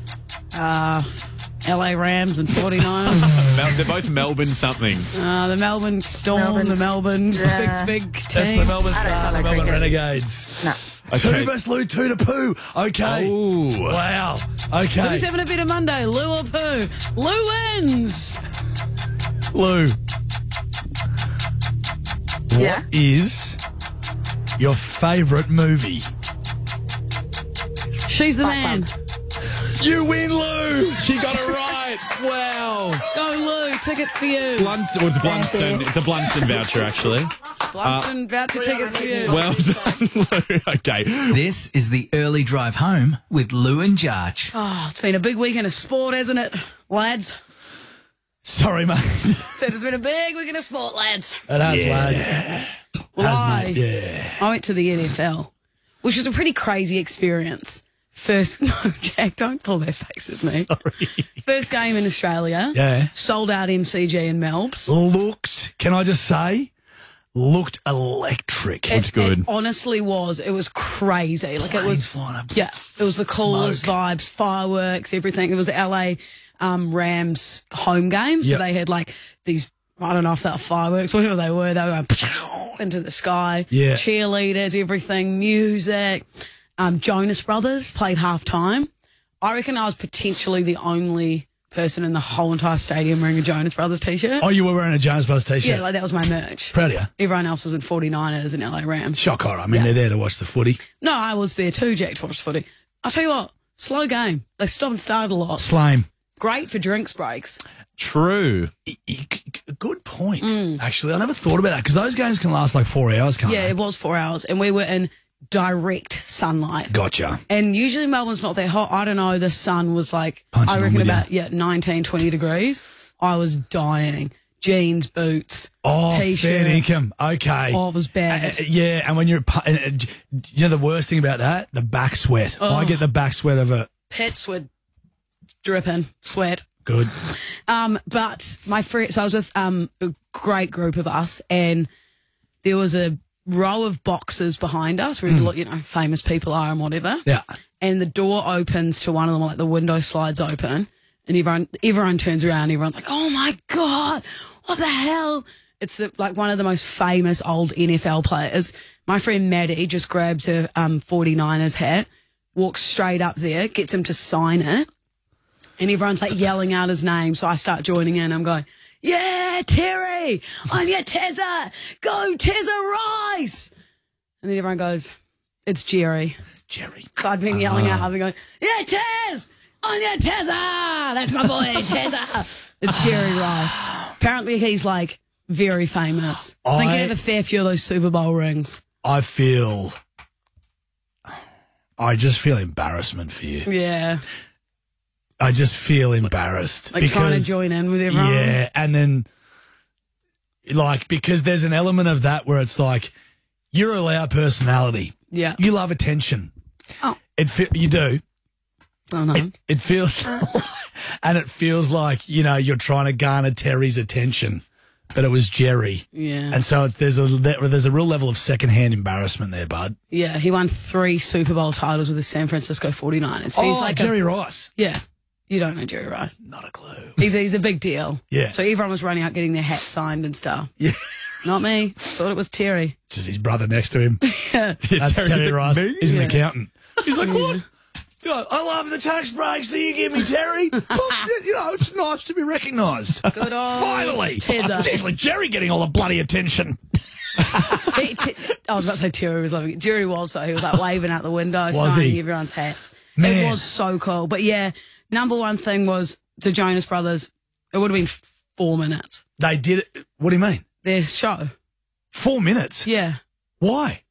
[SPEAKER 16] LA Rams and 49ers.
[SPEAKER 5] They're both Melbourne something.
[SPEAKER 16] The Melbourne Storm, the Melbourne big team.
[SPEAKER 2] That's the Melbourne Star, the Melbourne
[SPEAKER 13] cricket.
[SPEAKER 2] Renegades.
[SPEAKER 13] No.
[SPEAKER 2] 2 versus Lou, 2 to Pooh. Okay.
[SPEAKER 5] Ooh.
[SPEAKER 2] Wow. Okay.
[SPEAKER 16] Who's having a bit of Monday? Lou or Pooh? Lou wins.
[SPEAKER 2] Lou.
[SPEAKER 13] Yeah.
[SPEAKER 2] What is your favourite movie?
[SPEAKER 16] She's the man.
[SPEAKER 2] You win, Lou.
[SPEAKER 5] She got it right. Wow.
[SPEAKER 16] Go Lou. Tickets for you.
[SPEAKER 5] It's Blunston. It's a Blunston voucher, actually.
[SPEAKER 16] Blunston voucher tickets for you.
[SPEAKER 5] Well done, Lou. Okay.
[SPEAKER 24] This is the early drive home with Lou and Jarch.
[SPEAKER 16] Oh, it's been a big weekend of sport, hasn't it, lads?
[SPEAKER 2] Sorry, mate.
[SPEAKER 16] Said it's been a big weekend of sport, lads.
[SPEAKER 2] It has, lad.
[SPEAKER 16] Well,
[SPEAKER 2] Hasn't it?
[SPEAKER 16] I went to the NFL, which was a pretty crazy experience. No, Jack, don't pull their face at me.
[SPEAKER 2] Sorry.
[SPEAKER 16] First game in Australia.
[SPEAKER 2] Yeah.
[SPEAKER 16] Sold out MCG in Melbs.
[SPEAKER 2] Can I just say, looked electric.
[SPEAKER 5] Looked good.
[SPEAKER 16] It honestly was. It was crazy. Like
[SPEAKER 2] Planes
[SPEAKER 16] it was
[SPEAKER 2] flying up.
[SPEAKER 16] Yeah, it was the coolest
[SPEAKER 2] Smoke.
[SPEAKER 16] vibes, fireworks, everything. It was the LA Rams home game, so
[SPEAKER 2] Yep.
[SPEAKER 16] they had like these. I don't know if they were fireworks, whatever they were. They were going into the sky.
[SPEAKER 2] Yeah.
[SPEAKER 16] Cheerleaders, everything, music. Jonas Brothers played halftime. I reckon I was potentially the only person in the whole entire stadium wearing a Jonas Brothers t-shirt.
[SPEAKER 2] Oh, you were wearing a Jonas Brothers t-shirt?
[SPEAKER 16] Yeah, like that was my merch.
[SPEAKER 2] Proud of you.
[SPEAKER 16] Everyone else was in 49ers and LA Rams.
[SPEAKER 2] Shock horror. I mean, they're there to watch the footy.
[SPEAKER 16] No, I was there too, Jack, to watch footy. I'll tell you what, slow game. They stop and start a lot.
[SPEAKER 2] Slame.
[SPEAKER 16] Great for drinks breaks.
[SPEAKER 5] True.
[SPEAKER 2] Good point, actually. I never thought about that because those games can last like 4 hours, can't
[SPEAKER 16] Yeah,
[SPEAKER 2] they?
[SPEAKER 16] it was 4 hours, and we were in direct sunlight.
[SPEAKER 2] Gotcha.
[SPEAKER 16] And usually Melbourne's not that hot. I don't know, the sun was like,
[SPEAKER 2] Punching
[SPEAKER 16] I
[SPEAKER 2] on
[SPEAKER 16] reckon
[SPEAKER 2] with
[SPEAKER 16] about 19, 20 degrees. I was dying. Jeans, boots,
[SPEAKER 2] Oh,
[SPEAKER 16] t-shirt.
[SPEAKER 2] fair income. Okay.
[SPEAKER 16] Oh, it was bad.
[SPEAKER 2] Yeah, and when you're... you know the worst thing about that? The back sweat.
[SPEAKER 16] Oh.
[SPEAKER 2] I get the back sweat of it.
[SPEAKER 16] Pets were dripping, sweat.
[SPEAKER 2] Good.
[SPEAKER 16] But my friend, so I was with a great group of us, and there was a row of boxes behind us where, famous people are and whatever.
[SPEAKER 2] Yeah.
[SPEAKER 16] And the door opens to one of them, like the window slides open, and everyone turns around, and everyone's like, oh my God, what the hell? It's like one of the most famous old NFL players. My friend Maddie just grabs her 49ers hat, walks straight up there, gets him to sign it, and everyone's like yelling out his name. So I start joining in. I'm going, yeah, Terry, on your Tezza, go Tezza Rice. And then everyone goes, it's Jerry.
[SPEAKER 2] Jerry.
[SPEAKER 16] So I'd been yelling out, I've been going, yeah, Tez, on your Tezza. That's my boy, Tezza. It's Jerry Rice. Apparently he's like very famous. I think he had a fair few of those Super Bowl rings.
[SPEAKER 2] I just feel embarrassment for you.
[SPEAKER 16] Yeah.
[SPEAKER 2] I just feel embarrassed.
[SPEAKER 16] Like trying to join in with everyone.
[SPEAKER 2] Yeah, and then, like, because there's an element of that where it's like, you're a loud personality.
[SPEAKER 16] Yeah.
[SPEAKER 2] You love attention.
[SPEAKER 16] Oh.
[SPEAKER 2] You do.
[SPEAKER 16] Oh, no.
[SPEAKER 2] It feels, and it feels like, you know, you're trying to garner Terry's attention, but it was Jerry.
[SPEAKER 16] Yeah.
[SPEAKER 2] And so there's a real level of secondhand embarrassment there, bud.
[SPEAKER 16] Yeah, he won 3 Super Bowl titles with the San Francisco 49ers. He's like
[SPEAKER 2] Jerry Rice.
[SPEAKER 16] Yeah. You don't know Jerry Rice.
[SPEAKER 2] Not a clue.
[SPEAKER 16] He's a big deal.
[SPEAKER 2] Yeah.
[SPEAKER 16] So everyone was running out getting their hats signed and stuff.
[SPEAKER 2] Yeah.
[SPEAKER 16] Not me. Thought it was Terry.
[SPEAKER 2] It's just his brother next to him.
[SPEAKER 16] Yeah.
[SPEAKER 2] That's
[SPEAKER 20] Terry's
[SPEAKER 2] Terry
[SPEAKER 20] like,
[SPEAKER 2] Rice.
[SPEAKER 20] me?
[SPEAKER 2] He's an
[SPEAKER 16] Yeah.
[SPEAKER 2] accountant. He's like, what? You know, I love the tax breaks that you give me, Terry. You know, it's nice to be recognised.
[SPEAKER 16] Good old
[SPEAKER 2] Finally.
[SPEAKER 16] Tezza.
[SPEAKER 2] It's actually Jerry getting all the bloody attention.
[SPEAKER 16] I was about to say Terry was loving it. Jerry was, so he was like waving out the window,
[SPEAKER 2] Was
[SPEAKER 16] signing
[SPEAKER 2] he?
[SPEAKER 16] everyone's hats.
[SPEAKER 2] Man.
[SPEAKER 16] It was so cool. But yeah, number one thing was the Jonas Brothers. It would have been 4 minutes.
[SPEAKER 2] They did it. What do you mean?
[SPEAKER 16] Their show.
[SPEAKER 2] 4 minutes?
[SPEAKER 16] Yeah.
[SPEAKER 2] Why?